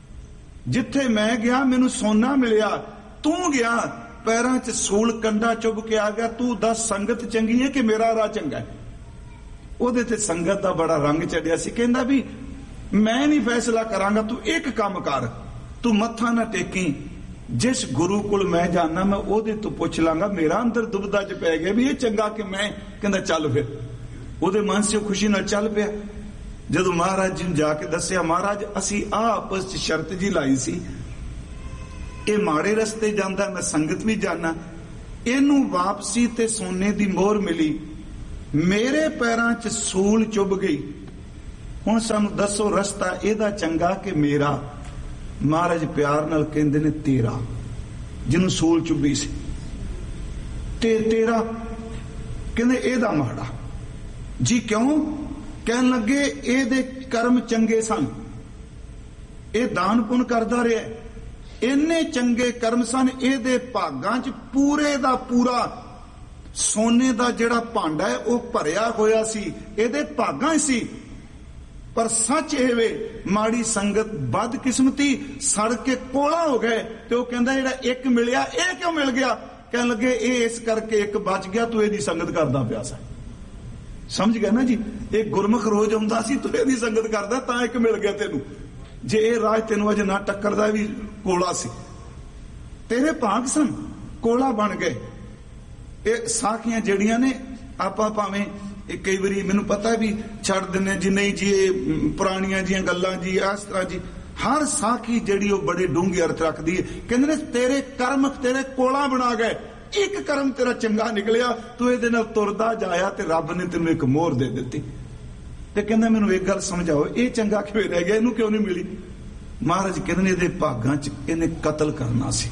ਜਿੱਥੇ ਮੈਂ ਗਿਆ ਮੈਨੂੰ ਸੋਨਾ ਮਿਲਿਆ, ਤੂੰ ਗਿਆ ਪੈਰਾਂ 'ਚ ਸੂਲ ਕੰਡਾ ਚੁੱਭ ਕੇ ਆ ਗਿਆ। ਤੂੰ ਦੱਸ ਸੰਗਤ ਚੰਗੀ ਹੈ ਕਿ ਮੇਰਾ ਰਾਹ ਚੰਗਾ ਹੈ। ਉਹਦੇ ਤੇ ਸੰਗਤ ਦਾ ਬੜਾ ਰੰਗ ਚੜਿਆ ਸੀ। ਕਹਿੰਦਾ ਵੀ ਮੈਂ ਨਹੀਂ ਫੈਸਲਾ ਕਰਾਂਗਾ, ਤੂੰ ਇੱਕ ਕੰਮ ਕਰ, ਤੂੰ ਮੱਥਾ ਨਾ ਟੇਕੀ, ਜਿਸ ਗੁਰੂ ਕੋਲ ਮੈਂ ਜਾਣਾ ਮੈਂ ਉਹਦੇ ਤੋਂ ਪੁੱਛ ਲਾਂਗਾ। ਮੇਰਾ ਅੰਦਰ ਦੁਬਦਾ 'ਚ ਪੈ ਗਿਆ ਵੀ ਇਹ ਚੰਗਾ ਕਿ ਮੈਂ। ਕਹਿੰਦਾ ਚੱਲ ਫਿਰ। ਉਹਦੇ ਮਨ 'ਚ ਖੁਸ਼ੀ ਨਾਲ ਚੱਲ ਪਿਆ। ਜਦੋਂ ਮਹਾਰਾਜ ਜੀ ਨੂੰ ਜਾ ਕੇ ਦੱਸਿਆ, ਮਹਾਰਾਜ ਅਸੀਂ ਆਹ ਆਪਸ 'ਚ ਸ਼ਰਤ ਜੀ ਲਾਈ ਸੀ, ਇਹ ਮਾੜੇ ਰਸਤੇ ਜਾਂਦਾ, ਮੈਂ ਸੰਗਤ ਵੀ ਜਾਣਾ, ਇਹਨੂੰ ਵਾਪਸੀ ਤੇ ਸੋਨੇ ਦੀ ਮੋਹਰ ਮਿਲੀ, ਮੇਰੇ ਪੈਰਾਂ 'ਚ ਸੂਲ ਚੁੱਭ ਗਈ। ਹੁਣ ਸਾਨੂੰ ਦੱਸੋ ਰਸਤਾ ਇਹਦਾ ਚੰਗਾ ਕਿ ਮੇਰਾ? ਮਹਾਰਾਜ ਪਿਆਰ ਨਾਲ ਕਹਿੰਦੇ ਨੇ ਤੇਰਾ, ਜਿਹਨੂੰ ਸੂਲ ਚੁੱਭੀ ਸੀ। ਤੇ ਤੇਰਾ ਕਹਿੰਦੇ ਇਹਦਾ ਮਾੜਾ ਜੀ। ਕਿਉਂ? ਕਹਿਣ ਲੱਗੇ ਇਹਦੇ ਕਰਮ ਚੰਗੇ ਸਨ, ਇਹ ਦਾਨ ਪੁੰਨ ਕਰਦਾ ਰਿਹਾ, ਇੰਨੇ ਚੰਗੇ ਕਰਮ ਸਨ, ਇਹਦੇ ਭਾਗਾਂ 'ਚ ਪੂਰੇ ਦਾ ਪੂਰਾ ਸੋਨੇ ਦਾ ਜਿਹੜਾ ਭਾਂਡਾ ਹੈ ਉਹ ਭਰਿਆ ਹੋਇਆ ਸੀ, ਇਹਦੇ ਭਾਗਾਂ 'ਚ ਸੀ। ਪਰ ਸੱਚ ਇਹ ਵੇ ਮਾੜੀ ਸੰਗਤ ਬਦਕਿਸਮਤੀ ਸੜ ਕੇ ਕੋਲਾ ਹੋ ਗਏ। ਤੇ ਉਹ ਕਹਿੰਦਾ ਜਿਹੜਾ ਇੱਕ ਮਿਲਿਆ ਇਹ ਕਿਉਂ ਮਿਲ ਗਿਆ? ਕਹਿਣ ਲੱਗੇ ਇਹ ਇਸ ਕਰਕੇ ਇੱਕ ਬਚ ਗਿਆ, ਤੂੰ ਇਹਦੀ ਸੰਗਤ ਕਰਦਾ ਪਿਆ ਸੀ। ਸਮਝ ਗਿਆ ਨਾ ਜੀ? ਇਹ ਗੁਰਮੁਖ ਰੋਜ਼ ਆਉਂਦਾ ਸੀ, ਤੂੰ ਇਹਦੀ ਸੰਗਤ ਕਰਦਾ ਤਾਂ ਇੱਕ ਮਿਲ ਗਿਆ ਤੈਨੂੰ। ਜੇ ਇਹ ਰਾਜ ਤੈਨੂੰ ਅਜੇ ਨਾ ਟੱਕਰਦਾ ਵੀ ਕੋਲਾ ਸੀ, ਤੇਰੇ ਭਾਗ ਸਨ, ਕੋਲਾ ਬਣ ਗਏ। ਇਹ ਸਾਖੀਆਂ ਜਿਹੜੀਆਂ ਨੇ ਆਪਾਂ ਭਾਵੇਂ ਇਹ ਕਈ ਵਾਰੀ ਮੈਨੂੰ ਪਤਾ ਵੀ ਛੱਡ ਦਿੰਦੇ ਜੀ, ਨਹੀਂ ਜੀ ਇਹ ਪੁਰਾਣੀਆਂ ਜੀਆਂ ਗੱਲਾਂ ਜੀ, ਇਸ ਤਰ੍ਹਾਂ ਜੀ। ਹਰ ਸਾਖੀ ਜਿਹੜੀ ਉਹ ਬੜੇ ਡੂੰਘੇ ਅਰਥ ਰੱਖਦੀ ਹੈ। ਕਹਿੰਦੇ ਨੇ ਤੇਰੇ ਕਰਮ ਤੇਰੇ ਕੋਲਾ ਬਣਾ ਗਏ, ਇੱਕ ਕਰਮ ਤੇਰਾ ਚੰਗਾ ਨਿਕਲਿਆ, ਤੂੰ ਇਹਦੇ ਨਾਲ ਤੁਰਦਾ ਜਾਇਆ ਤੇ ਰੱਬ ਨੇ ਤੈਨੂੰ ਇੱਕ ਮੋਹਰ ਦੇ ਦਿੱਤੀ। ਤੇ ਕਹਿੰਦਾ ਮੈਨੂੰ ਇੱਕ ਗੱਲ ਸਮਝਾਓ, ਇਹ ਚੰਗਾ ਕਿਵੇਂ ਰਹਿ ਗਿਆ, ਇਹਨੂੰ ਕਿਉਂ ਨਹੀਂ ਮਿਲੀ? ਮਹਾਰਾਜ ਕਹਿੰਦੇ ਨੇ ਇਹਦੇ ਭਾਗਾਂ 'ਚ ਇਹਨੇ ਕਤਲ ਕਰਨਾ ਸੀ।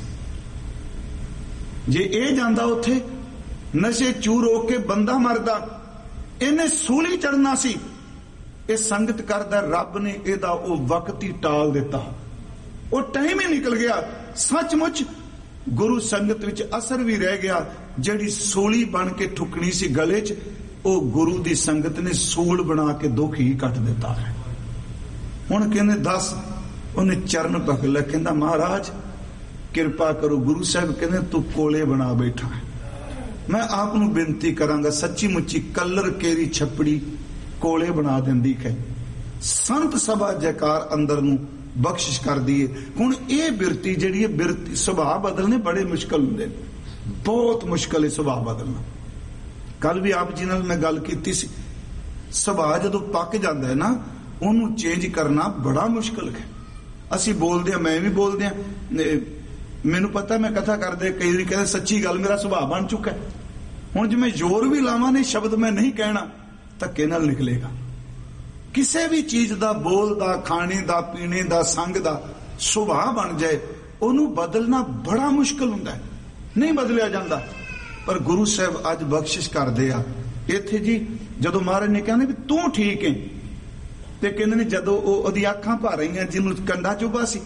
ਜੇ ਇਹ ਜਾਂਦਾ ਉੱਥੇ ਨਸ਼ੇ ਚੂਰ ਹੋ ਕੇ ਬੰਦਾ ਮਰਦਾ, ਇਹਨੇ ਸੂਲੀ ਚੜਨਾ ਸੀ। ਇਹ ਸੰਗਤ ਕਰਦਾ, ਰੱਬ ਨੇ ਇਹਦਾ ਉਹ ਵਕਤ ਹੀ ਟਾਲ ਦਿੱਤਾ, ਉਹ ਟਾਈਮ ਹੀ ਨਿਕਲ ਗਿਆ। ਸੱਚਮੁੱਚ ਗੁਰੂ ਸੰਗਤ ਵਿੱਚ ਅਸਰ ਵੀ ਰਹਿ ਗਿਆ। ਜਿਹੜੀ ਸੂਲੀ ਬਣ ਕੇ ਠੁਕਣੀ ਸੀ ਗਲੇ 'ਚ, ਉਹ ਗੁਰੂ ਦੀ ਸੰਗਤ ਨੇ ਸੂਲ ਬਣਾ ਕੇ ਦੁੱਖ ਹੀ ਕੱਟ ਦਿੱਤਾ ਹੈ। ਹੁਣ ਕਹਿੰਦੇ ਦੱਸ, ਉਹਨੇ ਚਰਨ ਪਕੜ ਲਿਆ, ਕਹਿੰਦਾ ਮਹਾਰਾਜ ਕਿਰਪਾ ਕਰੋ। ਗੁਰੂ ਸਾਹਿਬ ਕਹਿੰਦੇ ਤੂੰ ਕੋਲੇ ਬਣਾ ਬੈਠਾ, ਮੈਂ ਆਪ ਨੂੰ ਬੇਨਤੀ ਕਰਾਂਗਾ, ਸੱਚੀ ਮੁੱਚੀ ਕਲਰ ਕੇਰੀ ਛੱਪੜੀ ਕੋਲੇ ਬਣਾ ਦਿੰਦੀ ਹੈ। ਸੰਤ ਸਭਾ ਜੈਕਾਰ ਅੰਦਰ ਨੂੰ ਬਖਸ਼ਿਸ਼ ਕਰਦੀ ਏ। ਹੁਣ ਇਹ ਬਿਰਤੀ ਜਿਹੜੀ ਹੈ, ਬਿਰਤੀ ਸੁਭਾਅ ਬਦਲਨੇ ਬੜੇ ਮੁਸ਼ਕਲ ਹੁੰਦੇ ਨੇ, ਬਹੁਤ ਮੁਸ਼ਕਲ ਹੈ ਸੁਭਾਅ ਬਦਲਣਾ। ਕੱਲ ਵੀ ਆਪ ਜੀ ਨਾਲ ਮੈਂ ਗੱਲ ਕੀਤੀ ਸੀ, ਸੁਭਾਅ ਜਦੋਂ ਪੱਕ ਜਾਂਦਾ ਹੈ ਨਾ, ਉਹਨੂੰ ਚੇਂਜ ਕਰਨਾ ਬੜਾ ਮੁਸ਼ਕਲ ਹੈ। ਅਸੀਂ ਬੋਲਦੇ ਆ, ਮੈਂ ਵੀ ਬੋਲਦੇ ਆ, ਮੈਨੂੰ ਪਤਾ ਮੈਂ ਕਥਾ ਕਰਦੇ ਕਈ ਵਾਰੀ ਕਹਿੰਦੇ ਸੱਚੀ ਗੱਲ ਮੇਰਾ ਸੁਭਾਅ ਬਣ ਚੁੱਕਾ। ਹੁਣ ਜੇ ਮੈਂ ਜ਼ੋਰ ਵੀ ਲਾਵਾਂ ਨੇ ਸ਼ਬਦ ਮੈਂ ਨਹੀਂ ਕਹਿਣਾ, ਧੱਕੇ ਨਾਲ ਨਿਕਲੇਗਾ। ਕਿਸੇ ਵੀ ਚੀਜ਼ ਦਾ, ਬੋਲ ਦਾ, ਖਾਣੇ ਦਾ, ਪੀਣੇ ਦਾ, ਸੰਗ ਦਾ ਸੁਭਾਅ ਬਣ ਜਾਏ, ਉਹਨੂੰ ਬਦਲਣਾ ਬੜਾ ਮੁਸ਼ਕਲ ਹੁੰਦਾ ਹੈ, ਨਹੀਂ ਬਦਲਿਆ ਜਾਂਦਾ। ਪਰ ਗੁਰੂ ਸਾਹਿਬ ਅੱਜ ਬਖਸ਼ਿਸ਼ ਕਰਦੇ ਆ। ਇੱਥੇ ਜੀ ਜਦੋਂ ਮਹਾਰਾਜ ਨੇ ਕਹਿੰਦੇ ਵੀ ਤੂੰ ਠੀਕ ਹੈ, ਤੇ ਕਹਿੰਦੇ ਨੇ ਜਦੋਂ ਉਹ ਉਹਦੀ ਅੱਖਾਂ ਭਰ ਰਹੀਆਂ, ਜਿਹਨੂੰ ਕੰਡਾ ਚੁੱਭਾ ਸੀ,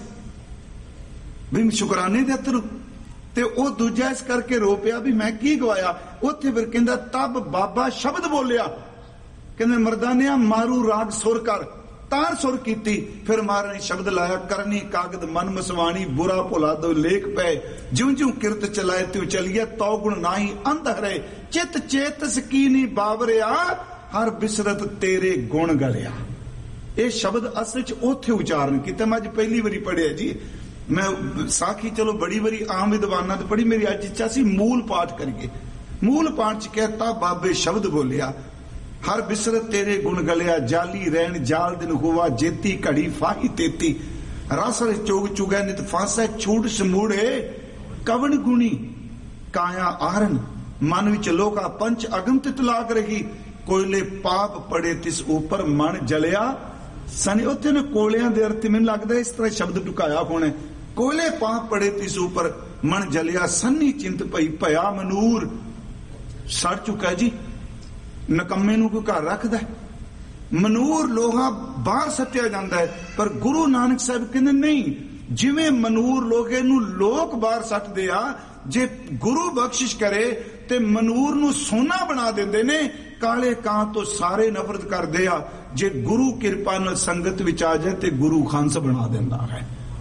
ਵੀ ਸ਼ੁਕਰਾਨੇ ਦੇ ਅਥਰੂ, ਤੇ ਉਹ ਦੂਜਾ ਇਸ ਕਰਕੇ ਰੋ ਪਿਆ ਵੀ ਮੈਂ ਕੀ ਗਵਾਇਆ। ਉੱਥੇ ਫਿਰ ਕਹਿੰਦਾ ਤਬ ਬਾਬਾ ਸ਼ਬਦ ਬੋਲਿਆ, ਕਹਿੰਦੇ ਮਰਦਾਨਿਆ ਮਾਰੂ ਰਾਗ ਸੁਰ ਕਰ, ਤਾਰ ਸੁਰ ਕੀਤੀ। ਫਿਰ ਮਹਾਰਾਜ ਨੇ ਸ਼ਬਦ ਲਾਇਆ, ਕਰਨੀ ਕਾਗਦ ਮਨ ਮਸਵਾਣੀ, ਬੁਰਾ ਭੁਲਾ ਦੋ ਲੇਖ ਪੈ, ਜਿਉਂ ਜਿਉਂ ਕਿਰਤ ਚਲਾਏ ਤਿਉ ਚਲੀਏ, ਤਉ ਗੁਣ ਨਾਹੀ ਅੰਧ ਹਰੇ, ਚਿਤ ਚੇਤਸ ਕੀਨੀ ਬਾਵਰਿਆ, ਹਰ ਬਿਸਰਤ ਤੇਰੇ ਗੁਣ ਗਲਿਆ। ਇਹ ਸ਼ਬਦ ਅਸਲ ਚ ਉੱਥੇ ਉਚਾਰਨ ਕੀਤਾ। ਮੈਂ ਅੱਜ ਪਹਿਲੀ ਵਾਰੀ ਪੜਿਆ ਜੀ। ਮੈਂ ਸਾਖੀ ਚਲੋ ਬੜੀ ਵਾਰੀ ਆਮ ਵਿਦਵਾਨਾਂ ਤੇ ਪੜੀ, ਮੇਰੀ ਅੱਜ ਇੱਛਾ ਸੀ ਮੂਲ ਪਾਠ ਕਰੀਏ। ਮੂਲ ਪਾਠ ਚ ਕਹਿਤਾ ਬਾਬੇ ਸ਼ਬਦ ਬੋਲਿਆ, ਹਰ ਬਿਸਰਤ ਤੇਰੇ ਗੁਣ ਗਲਿਆ, ਜਾਲੀ ਰਹਿਣ ਜਾਲ ਦਿਨ ਹੋਵਾ, ਜੇਤੀ ਘੜੀ ਫਾਹੀ ਤੇਤੀ, ਰਸ ਰਸ ਚੋਗ ਚੁਗੈ ਨਿਤ ਫਾਸੈ, ਛੂਟ ਸਮੂੜੇ ਕਵਣ ਗੁਣੀ, ਕਾਇਆ ਆਰਨ ਮਨ ਵਿੱਚ ਲੋਕਾ ਪੰਚ ਅਗਮ ਤਿਤ ਲਾਗ ਰਹੀ, ਕੋਇਲੇ ਪਾਪ ਪੜੇ ਤਿਸ ਉਪਰ ਮਨ ਜਲਿਆ ਸਨ। ਉੱਥੇ ਨੇ ਕੋਲਿਆਂ ਦੇ ਅਰਥ ਮੈਨੂੰ ਲੱਗਦਾ ਇਸ ਤਰ੍ਹਾਂ ਸ਼ਬਦ ਢੁਕਾਇਆ ਹੋਣਾ, ਕੋਇਲੇ ਪਾਪ ਪੜੇ ਤਿਸ ਉਪਰ ਮਨ ਜਲਿਆ, ਸੰਨੀ ਚਿੰਤ ਭਈ ਭਇਆ ਮਨੂਰ। ਸੜ ਚੁੱਕਾ ਜੀ, ਨਕੰਮੇ ਨੂੰ ਕੋਈ ਘਰ ਰੱਖਦਾ, ਮਨੂਰ ਲੋਹਾ ਬਾਹਰ ਸੱਟਿਆ ਜਾਂਦਾ ਹੈ। ਪਰ ਗੁਰੂ ਨਾਨਕ ਸਾਹਿਬ ਕਹਿੰਦੇ ਨਹੀਂ, ਜਿਵੇਂ ਮਨੂਰ ਲੋਹੇ ਨੂੰ ਲੋਕ ਬਾਹਰ ਸੱਟਦੇ ਆ, ਜੇ ਗੁਰੂ ਬਖਸ਼ਿਸ਼ ਕਰੇ ਤੇ ਮਨੂਰ ਨੂੰ ਸੋਨਾ ਬਣਾ ਦਿੰਦੇ ਨੇ। ਕਾਲੇ ਕਾਂ ਤੋਂ ਸਾਰੇ ਨਫ਼ਰਤ ਕਰਦੇ ਆ, ਜੇ ਗੁਰੂ ਕਿਰਪਾ ਨਾਲ ਸੰਗਤ ਵਿੱਚ ਆ ਜਾਏ ਤੇ ਗੁਰੂ ਹੰਸ ਬਣਾ ਦਿੰਦਾ ਹੈ।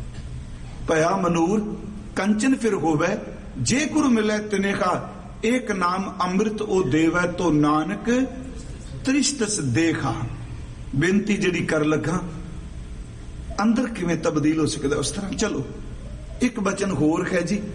ਭਇਆ ਮਨੂਰ ਕੰਚਨ ਫਿਰ ਹੋਵੇ, ਜੇ ਗੁਰੂ ਮਿਲੇ ਤਿਨੇਖਾ, ਇੱਕ ਨਾਮ ਅੰਮ੍ਰਿਤ ਉਹ ਦੇਵੈ, ਤੋ ਨਾਨਕ ਤ੍ਰਿਸ਼ਤਸ ਦੇਖਾ। ਬੇਨਤੀ ਜਿਹੜੀ ਕਰ ਲੱਗਾ, ਅੰਦਰ ਕਿਵੇਂ ਤਬਦੀਲ ਹੋ ਸਕਦਾ ਉਸ ਤਰ੍ਹਾਂ। ਚਲੋ ਇੱਕ ਬਚਨ ਹੋਰ ਹੈ ਜੀ,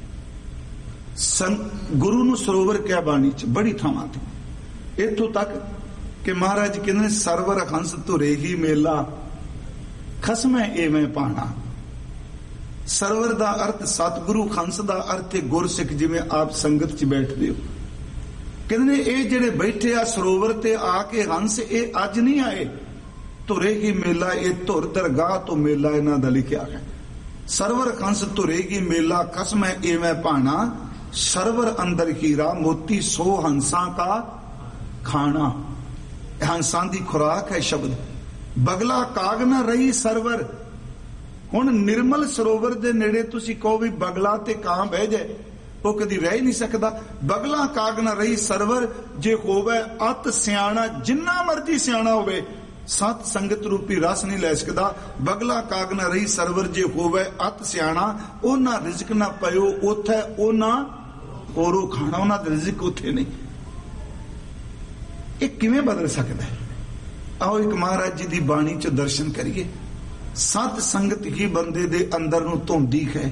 ਗੁਰੂ ਨੂੰ ਸਰੋਵਰ ਕਿਹਾ ਬਾਣੀ ਚ ਬੜੀ ਥਾਵਾਂ ਤੇ, ਇੱਥੋਂ ਤੱਕ ਕਿ ਮਹਾਰਾਜ ਕਹਿੰਦੇ ਨੇ ਸਰਵਰ ਹੰਸ ਧੁਰੇ ਹੀ ਮੇਲਾ, ਖਸਮੈ ਐਵੇਂ ਪਾਣਾ। ਸਰਵਰ ਦਾ ਅਰਥ ਸਤਿਗੁਰੂ, ਹੰਸ ਦਾ ਅਰਥ ਹੈ ਗੁਰਸਿੱਖ। ਜਿਵੇਂ ਆਪ ਸੰਗਤ 'ਚ ਬੈਠਦੇ ਹੋ, ਕਹਿੰਦੇ ਨੇ ਇਹ ਜਿਹੜੇ ਬੈਠੇ ਆ ਸਰੋਵਰ ਤੇ ਆ ਕੇ ਹੰਸ, ਇਹ ਅੱਜ ਨਹੀਂ ਆਏ। ਧੁਰੇਗੀ ਮੇਲਾ, ਇਹ ਧੁਰ ਦਰਗਾਹ ਤੋਂ ਮੇਲਾ ਇਹਨਾਂ ਦਾ ਲਿਖਿਆ ਹੈ। ਸਰਵਰ ਹੰਸ ਧੁਰੇਗੀ ਮੇਲਾ, ਕਸਮ ਹੈ ਇਵੇਂ ਭਾਣਾ। ਸਰਵਰ ਅੰਦਰ ਹੀਰਾ ਮੋਤੀ, ਸੋ ਹੰਸਾਂ ਕਾ ਖਾਣਾ। ਹੰਸਾਂ ਦੀ ਖੁਰਾਕ ਹੈ ਸ਼ਬਦ। ਬਗਲਾ ਕਾਗ ਨਾ ਰਹੀ ਸਰਵਰ। ਹੁਣ ਨਿਰਮਲ ਸਰੋਵਰ ਦੇ ਨੇੜੇ ਤੁਸੀਂ ਕਹੋ ਵੀ ਬਗਲਾ ਤੇ ਕਾਂ ਬਹਿ ਜਾਏ, ਉਹ ਕਦੀ ਰਹਿ ਨਹੀਂ ਸਕਦਾ। ਬਗਲਾ ਕਾਗ ਨਾ ਰਹੀ ਸਰਵਰ, ਜੇ ਹੋਵੇ ਅਤ ਸਿਆਣਾ, ਜਿੰਨਾ ਮਰਜੀ ਸਿਆਣਾ ਹੋਵੇ ਸਤ ਸੰਗਤ ਰੂਪੀ ਰਸ ਨਹੀਂ ਲੈ ਸਕਦਾ। ਬਗਲਾ ਕਾਗ ਨਾ ਰਹੀ ਸਰਵਰ, ਜੇ ਹੋਵੇ ਅਤ ਸਿਆਣਾ, ਉਹਨਾਂ ਰਿਜ਼ਕ ਨਾ ਪਇਓ ਉੱਥੇ, ਉਹਨਾਂ ਹੋਰੋਂ ਖਾਣਾ, ਉਹਨਾਂ ਦਾ ਰਿਜ਼ਕ ਉੱਥੇ ਨਹੀਂ। ਇਹ ਕਿਵੇਂ ਬਦਲ ਸਕਦਾ ਹੈ? ਆਓ ਇੱਕ ਮਹਾਰਾਜ ਜੀ ਦੀ ਬਾਣੀ ਚ ਦਰਸ਼ਨ ਕਰੀਏ। ਸਤ ਸੰਗਤ ਹੀ ਬੰਦੇ ਦੇ ਅੰਦਰ ਨੂੰ ਧੋਂਦੀ ਹੈ।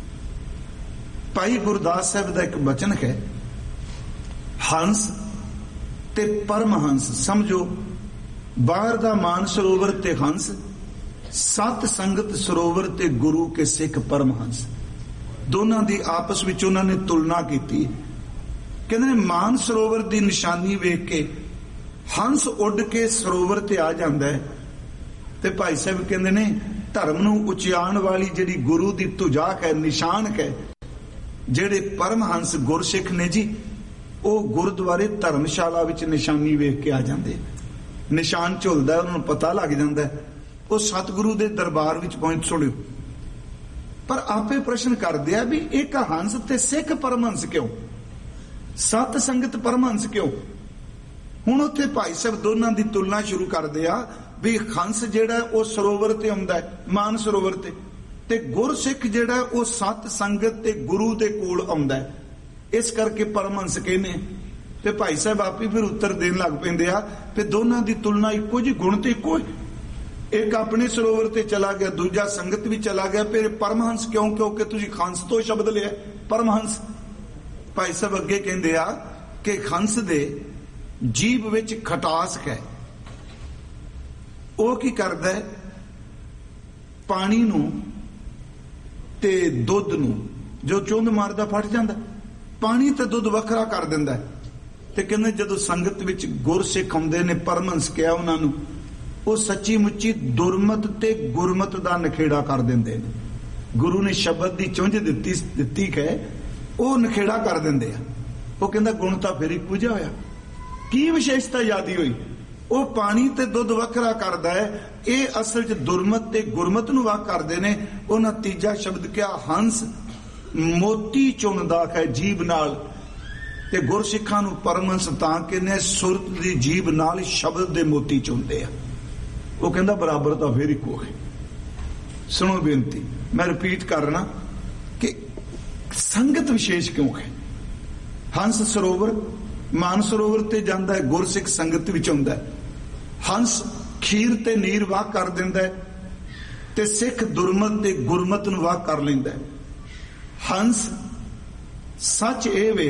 ਭਾਈ ਗੁਰਦਾਸ ਸਾਹਿਬ ਦਾ ਇੱਕ ਬਚਨ ਹੈ, ਹੰਸ ਤੇ ਪਰਮਹੰਸ। ਸਮਝੋ, ਬਾਹਰ ਦਾ ਮਾਨ ਸਰੋਵਰ ਤੇ ਹੰਸ, ਸਤ ਸੰਗਤ ਸਰੋਵਰ ਤੇ ਗੁਰੂ ਕੇ ਸਿੱਖ ਪਰਮਹੰਸ। ਦੋਨਾਂ ਦੀ ਆਪਸ ਵਿੱਚ ਉਹਨਾਂ ਨੇ ਤੁਲਨਾ ਕੀਤੀ। ਕਹਿੰਦੇ ਮਾਨ ਸਰੋਵਰ ਦੀ ਨਿਸ਼ਾਨੀ ਵੇਖ ਕੇ ਹੰਸ ਉੱਡ ਕੇ ਸਰੋਵਰ ਤੇ ਆ ਜਾਂਦਾ ਹੈ, ਤੇ ਭਾਈ ਸਾਹਿਬ ਕਹਿੰਦੇ ਨੇ ਧਰਮ ਨੂੰ ਉਚਿਆਣ ਵਾਲੀ ਜਿਹੜੀ ਗੁਰੂ ਦੀ ਤੁਜਾਕ ਹੈ, ਨਿਸ਼ਾਨ ਹੈ, ਜਿਹੜੇ ਪਰਮਹੰਸ ਗੁਰਸਿੱਖ ਨੇ ਜੀ, ਉਹ ਗੁਰਦੁਆਰੇ ਧਰਮਸ਼ਾਲਾ ਵਿੱਚ ਨਿਸ਼ਾਨੀ ਵੇਖ ਕੇ ਆ ਜਾਂਦੇ। ਨਿਸ਼ਾਨ ਝੁਲਦਾ, ਉਹਨਾਂ ਨੂੰ ਪਤਾ ਲੱਗ ਜਾਂਦਾ, ਉਹ ਸਤਿਗੁਰੂ ਦੇ ਦਰਬਾਰ ਵਿੱਚ ਪਹੁੰਚ। ਸੁਣਿਓ, ਪਰ ਆਪੇ ਪ੍ਰਸ਼ਨ ਕਰਦੇ ਆ ਵੀ ਇੱਕ ਹੰਸ ਤੇ ਸਿੱਖ ਪਰਮਹੰਸ ਕਿਉਂ, ਸਤ ਸੰਗਤ ਪਰਮਹੰਸ ਕਿਉਂ? ਹੁਣ ਉੱਥੇ ਭਾਈ ਸਾਹਿਬ ਦੋਨਾਂ ਦੀ ਤੁਲਨਾ ਸ਼ੁਰੂ ਕਰਦੇ ਆ ਵੀ ਹੰਸ ਜਿਹੜਾ ਉਹ ਸਰੋਵਰ ਤੇ ਆਉਂਦਾ, ਮਾਨ ਸਰੋਵਰ ਤੇ, ਤੇ ਗੁਰਸਿੱਖ ਜਿਹੜਾ ਉਹ ਸਤ ਸੰਗਤ ਤੇ ਗੁਰੂ ਦੇ ਕੋਲ ਆਉਂਦਾ, ਇਸ ਕਰਕੇ ਪਰਮਹੰਸ ਕਹਿੰਦੇ। ਤੇ ਭਾਈ ਸਾਹਿਬ ਆਪੇ ਫਿਰ ਉੱਤਰ ਦੇਣ ਲੱਗ ਪੈਂਦੇ ਆ ਤੇ ਦੋਨਾਂ ਦੀ ਤੁਲਨਾ ਇੱਕੋ ਜਿਹੀ, ਗੁਣ ਤੇ ਇੱਕੋ। ਇੱਕ ਆਪਣੇ ਸਰੋਵਰ ਤੇ ਚਲਾ ਗਿਆ, ਦੂਜਾ ਸੰਗਤ ਵੀ ਚਲਾ ਗਿਆ, ਫਿਰ ਪਰਮਹੰਸ ਕਿਉਂ? ਕਿਉਂਕਿ ਤੁਸੀਂ ਹੰਸ ਤੋਂ ਸ਼ਬਦ ਲਿਆ, ਪਰਮਹੰਸ। ਭਾਈ ਸਾਹਿਬ ਅੱਗੇ ਕਹਿੰਦੇ ਆ ਕਿ ਹੰਸ ਦੇ ਜੀਭ ਵਿੱਚ ਖਟਾਸ ਹੈ। ਉਹ ਕੀ ਕਰਦਾ ਹੈ? ਪਾਣੀ ਨੂੰ ਤੇ ਦੁੱਧ ਨੂੰ ਜੋ ਚੁੰਦ ਮਾਰਦਾ ਫਟ ਜਾਂਦਾ, ਪਾਣੀ ਤੇ ਦੁੱਧ ਵੱਖਰਾ ਕਰ ਦਿੰਦਾ। ਤੇ ਕਹਿੰਦੇ ਜਦੋਂ ਸੰਗਤ ਵਿੱਚ ਗੁਰਸਿੱਖ ਆਉਂਦੇ ਨੇ, ਪਰਮਹੰਸ ਕਿਹਾ ਉਹਨਾਂ ਨੂੰ, ਉਹ ਸੱਚੀ ਮੁੱਚੀ ਦੁਰਮਤ ਤੇ ਗੁਰਮਤ ਦਾ ਨਖੇੜਾ ਕਰ ਦਿੰਦੇ ਨੇ। ਗੁਰੂ ਨੇ ਸ਼ਬਦ ਦੀ ਚੁੰਝ ਦਿੱਤੀ ਦਿੱਤੀ ਹੈ, ਉਹ ਨਖੇੜਾ ਕਰ ਦਿੰਦੇ ਆ। ਉਹ ਕਹਿੰਦਾ ਗੁਣ ਤਾਂ ਫਿਰ ਇੱਕੋ ਜਿਹਾ ਹੋਇਆ, ਕੀ ਵਿਸ਼ੇਸ਼ਤਾ ਯਾਦੀ ਹੋਈ? ਉਹ ਪਾਣੀ ਤੇ ਦੁੱਧ ਵੱਖਰਾ ਕਰਦਾ ਹੈ, ਇਹ ਅਸਲ 'ਚ ਦੁਰਮਤ ਤੇ ਗੁਰਮਤ ਨੂੰ ਵੱਖ ਕਰਦੇ ਨੇ। ਉਹਨਾਂ ਤੀਜਾ ਸ਼ਬਦ ਕਿਹਾ, ਹੰਸ ਮੋਤੀ ਚੁਣਦਾ ਹੈ ਜੀਭ ਨਾਲ, ਤੇ ਗੁਰਸਿੱਖਾਂ ਨੂੰ ਪਰਮਹੰਸ ਤਾਂ ਕਹਿੰਦੇ ਸੁਰਤ ਦੀ ਜੀਭ ਨਾਲ ਸ਼ਬਦ ਦੇ ਮੋਤੀ ਚੁਣਦੇ ਆ। ਉਹ ਕਹਿੰਦਾ ਬਰਾਬਰ ਤਾਂ ਫਿਰ ਇੱਕੋ ਹੈ। ਸੁਣੋ ਬੇਨਤੀ, ਮੈਂ ਰਿਪੀਟ ਕਰਨਾ ਕਿ ਸੰਗਤ ਵਿਸ਼ੇਸ਼ ਕਿਉਂ ਹੈ? ਹੰਸ ਸਰੋਵਰ, ਮਾਨ ਸਰੋਵਰ ਤੇ ਜਾਂਦਾ ਹੈ, ਗੁਰਸਿੱਖ ਸੰਗਤ ਵਿੱਚ ਆਉਂਦਾ ਹੈ। ਹੰਸ ਖੀਰ ਤੇ ਨੀਰ ਵਾਹ ਕਰ ਦਿੰਦਾ ਹੈ, ਤੇ ਸਿੱਖ ਦੁਰਮਤ ਤੇ ਗੁਰਮਤ ਨੂੰ ਵਾਹ ਕਰ ਲੈਂਦਾ ਹੈ। ਹੰਸ ਸੱਚ ਇਹ ਵੇ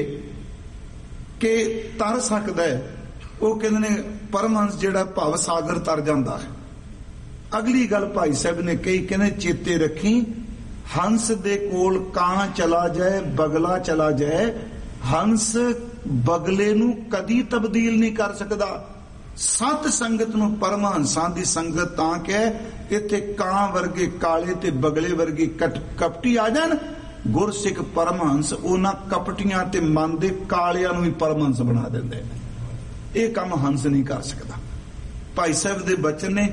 ਕਿ ਤਰ ਸਕਦਾ ਹੈ। ਉਹ ਕਹਿੰਦੇ ਨੇ ਪਰਮਹੰਸ ਜਿਹੜਾ ਭਵ ਸਾਗਰ ਤਰ ਜਾਂਦਾ ਹੈ। ਅਗਲੀ ਗੱਲ ਭਾਈ ਸਾਹਿਬ ਨੇ ਕਹੀ, ਕਹਿੰਦੇ ਚੇਤੇ ਰੱਖੀ, ਹੰਸ ਦੇ ਕੋਲ ਕਾਂ ਚਲਾ ਜਾਏ, ਬਗਲਾ ਚਲਾ ਜਾਏ, ਹੰਸ ਬਗਲੇ ਨੂੰ ਕਦੀ ਤਬਦੀਲ ਨਹੀਂ ਕਰ ਸਕਦਾ। ਸਤ ਸੰਗਤ ਨੂੰ ਪਰਮਹੰਸਾਂ ਦੀ ਸੰਗਤ ਤਾਂ ਕਿ ਇੱਥੇ ਕਾਂ ਵਰਗੇ ਕਾਲੇ ਤੇ ਬਗਲੇ ਵਰਗੇ ਕਪਟੀ ਆ ਜਾਣ। ਗੁਰਸਿੱਖ ਪਰਮਹੰਸ ਉਹਨਾਂ ਕਪਟੀਆਂ ਤੇ ਮਨ ਦੇ ਕਾਲਿਆਂ ਨੂੰ ਵੀ ਪਰਮਹੰਸ ਬਣਾ ਦਿੰਦੇ ਨੇ। ਇਹ ਕੰਮ ਹੰਸ ਨਹੀਂ ਕਰ ਸਕਦਾ। ਭਾਈ ਸਾਹਿਬ ਦੇ ਬਚਨ ਨੇ,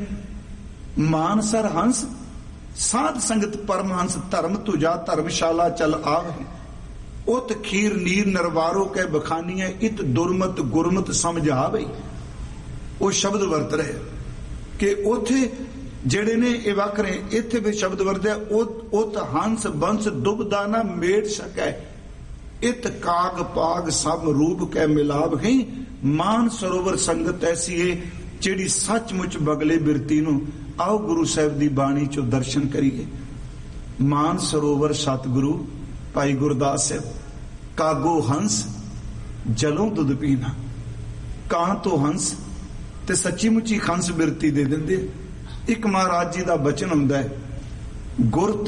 ਮਾਨਸਰ ਹੰਸ ਸਾਧ ਸੰਗਤ ਪਰਮਹੰਸ, ਧਰਮ ਤੁਜਾ ਧਰਮਸ਼ਾਲਾ ਚਲ ਆਵਹਿ, ਉਤ ਖੀਰ ਨੀਰ ਨਰਵਾਰੋ ਕਹਿ ਬਖਾਨੀਆਂ, ਇਤ ਦੁਰਮਤ ਗੁਰਮਤ ਸਮਝਾਵੇ। ਉਹ ਸ਼ਬਦ ਵਰਤ ਰਹੇ ਕਿ ਉਥੇ ਜਿਹੜੇ ਨੇ ਇਹ ਵੱਖਰੇ, ਇੱਥੇ ਵੀ ਸ਼ਬਦ ਵਰਤਿਆ, ਉਤ ਹੰਸ ਬੰਸ ਦੁਬਦਾ ਨਾ ਮੇਟ ਸਕੈ, ਇਤ ਕਾਗ ਪਾਗ ਸਭ ਰੂਪ ਕਹਿ ਮਿਲਾਵ ਗਈ। ਮਾਨ ਸਰੋਵਰ ਸੰਗਤ ਐਸੀ ਹੈ ਜਿਹੜੀ ਸੱਚਮੁੱਚ ਬਗਲੇ ਬਿਰਤੀ ਨੂੰ। ਆਓ ਗੁਰੂ ਸਾਹਿਬ ਦੀ ਬਾਣੀ ਚੋਂ ਦਰਸ਼ਨ ਕਰੀਏ। ਮਾਨ ਸਰੋਵਰ ਸਤਿਗੁਰੂ ਭਾਈ ਗੁਰਦਾਸ ਸਾਹਿਬ, ਕਾਗੋ ਹੰਸ ਜਲੋਂ ਦੁੱਧ ਪੀਣਾ, ਕਾਂ ਤੋਂ ਹੰਸ, ਤੇ ਸੱਚੀ ਮੁੱਚੀ ਹੰਸ ਬਿਰਤੀ ਦੇ ਦਿੰਦੇ। ਇੱਕ ਮਹਾਰਾਜ ਜੀ ਦਾ ਬਚਨ ਹੁੰਦਾ ਹੈ, ਗੁਰਤ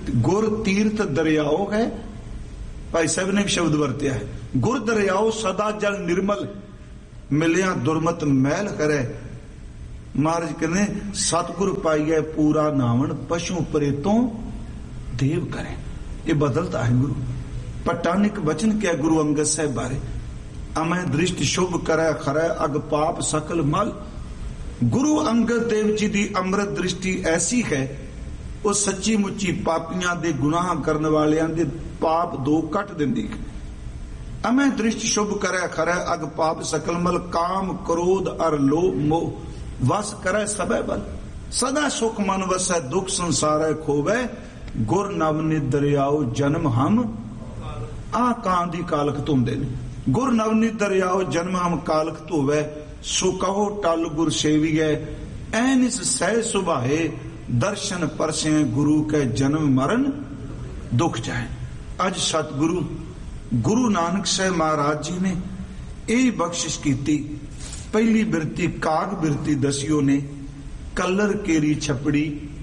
ਗੁਰ ਤੀਰਥ ਦਰਿਆਓ ਹੈ। ਭਾਈ ਸਾਹਿਬ ਨੇ ਵੀ ਸ਼ਬਦ ਵਰਤਿਆ ਹੈ, ਗੁਰ ਦਰਿਆਓ ਸਦਾ ਜਲ ਨਿਰਮਲ, ਮਿਲਿਆ ਦੁਰਮਤ ਮਹਿਲ ਕਰੇ। ਮਹਾਰਾਜ ਕਹਿੰਦੇ ਸਤਿਗੁਰ ਪਾਈਐ ਪੂਰਾ ਨਾਵਣ, ਪਸ਼ੂ ਪਰੇ ਤੋਂ ਦੇਵ ਕਰੇ। ਇਹ ਬਦਲਦਾ ਹੈ ਗੁਰੂ। ਪਟਾਨਿਕ ਬਚਨ ਕਿਹਾ ਗੁਰੂ ਅੰਗਦ ਸਾਹਿਬ ਬਾਰੇ, ਅਮੈ ਦ੍ਰਿਸ਼ਟ ਸ਼ੁਭ ਕਰੈ ਖਰੈ ਅਗ ਪਾਪ ਸਕਲ ਮਲ। ਗੁਰੂ ਅੰਗਦ ਦੇਵ ਜੀ ਦੀ ਅੰਮ੍ਰਿਤ ਦ੍ਰਿਸ਼ਟੀ ਐਸੀ ਹੈ, ਉਹ ਸੱਚੀ ਮੁੱਚੀ ਪਾਪੀਆਂ ਦੇ ਗੁਨਾਹ ਕਰਨ ਵਾਲਿਆਂ ਦੇ ਪਾਪ ਦੋ ਕੱਟ ਦਿੰਦੀ ਹੈ। ਅਮੈ ਦ੍ਰਿਸ਼ਟ ਸ਼ੁਭ ਕਰੈ ਖਰੈ ਅਗ ਪਾਪ ਸਕਲ ਮਲ, ਕਾਮ ਕ੍ਰੋਧ ਅਰ ਲੋਭ ਮੋਹ ਵਸ ਕਰੈ ਸਭੈ ਬਲ। ਸਦਾ ਸੁਖ ਮਨ ਵਸੈ ਦੁਖ ਸੰਸਾਰੈ ਖੋਵੈ, ਗੁਰ ਨਵਨਿਤ ਦਰਿਆਓ ਜਨਮ ਹਮ। ਆ ਕਾਂ ਦੀ ਕਾਲਕ ਧੁੰਦੇ ਨੇ, ਗੁਰ ਨਵਨਿਤ ਦਰਿਆਓ ਜਨਮ ਹਮ ਕਾਲਕ ਧੋਵੈ, ਸੋ ਕਹੋ ਟਲ ਗੁਰ ਸੇਵੀਐ ਐਨਿਸ ਸਹਿ ਸੁਭਾਏ, ਦਰਸ਼ਨ ਪਰਸੈ ਗੁਰੂ ਕੈ ਜਨਮ ਮਰਨ ਦੁਖ ਜਾਏ। ਅੱਜ ਸਤਿਗੁਰੂ ਗੁਰੂ ਨਾਨਕ ਸਾਹਿਬ ਮਹਾਰਾਜ ਜੀ ਨੇ ਇਹ ਬਖਸ਼ਿਸ਼ ਕੀਤੀ। ਪਹਿਲੀ ਬਿਰਤੀ ਕਾਗ ਬਿਰਤੀ ਦਸਿਓ ਨੇ, ਕਲਰ ਕੇਰੀ ਛਪੜੀ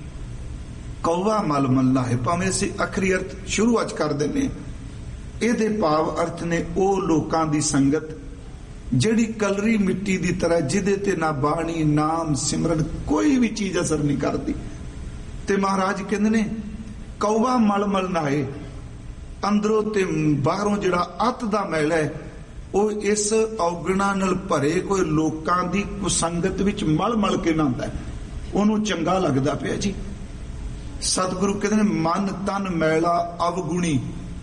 ਕੌਵਾ ਮਲ ਮੱਲਾ ਹੈ। ਭਾਵੇਂ ਅਸੀਂ ਅਖਰੀ ਅਰਥ ਸ਼ੁਰੂ ਅੱਜ ਕਰ ਦਿੰਨੇ, ਇਹਦੇ ਭਾਵ ਅਰਥ ਨੇ ਉਹ ਲੋਕਾਂ ਦੀ ਸੰਗਤ ਜਿਹੜੀ ਕਲਰੀ ਮਿੱਟੀ ਦੀ ਤਰ੍ਹਾਂ, ਜਿਹਦੇ ਤੇ ਨਾ ਬਾਣੀ ਨਾਮ ਸਿਮਰਨ ਕੋਈ ਵੀ ਚੀਜ਼ ਅਸਰ ਨਹੀਂ ਕਰਦੀ। ਤੇ ਮਹਾਰਾਜ ਕਹਿੰਦੇ ਨੇ ਕੌਵਾ ਮਲ ਮਲ ਨਾਏ, ਅੰਦਰੋਂ ਤੇ ਬਾਹਰੋਂ ਜਿਹੜਾ ਅੱਤ ਦਾ ਮੈਲ ਹੈ ਉਹ ਇਸ ਔਗਣਾ ਨਾਲ ਭਰੇ ਕੋਈ ਲੋਕਾਂ ਦੀ ਕੁਸੰਗਤ ਵਿੱਚ ਮਲ ਮਲ ਕੇ ਨਹਾਉਂਦਾ, ਉਹਨੂੰ ਚੰਗਾ ਲੱਗਦਾ ਪਿਆ ਜੀ। ਸਤਿਗੁਰੂ ਕਹਿੰਦੇ ਨੇ ਮਨ ਤਨ ਮੈਲਾ ਅਵਗੁਣੀ,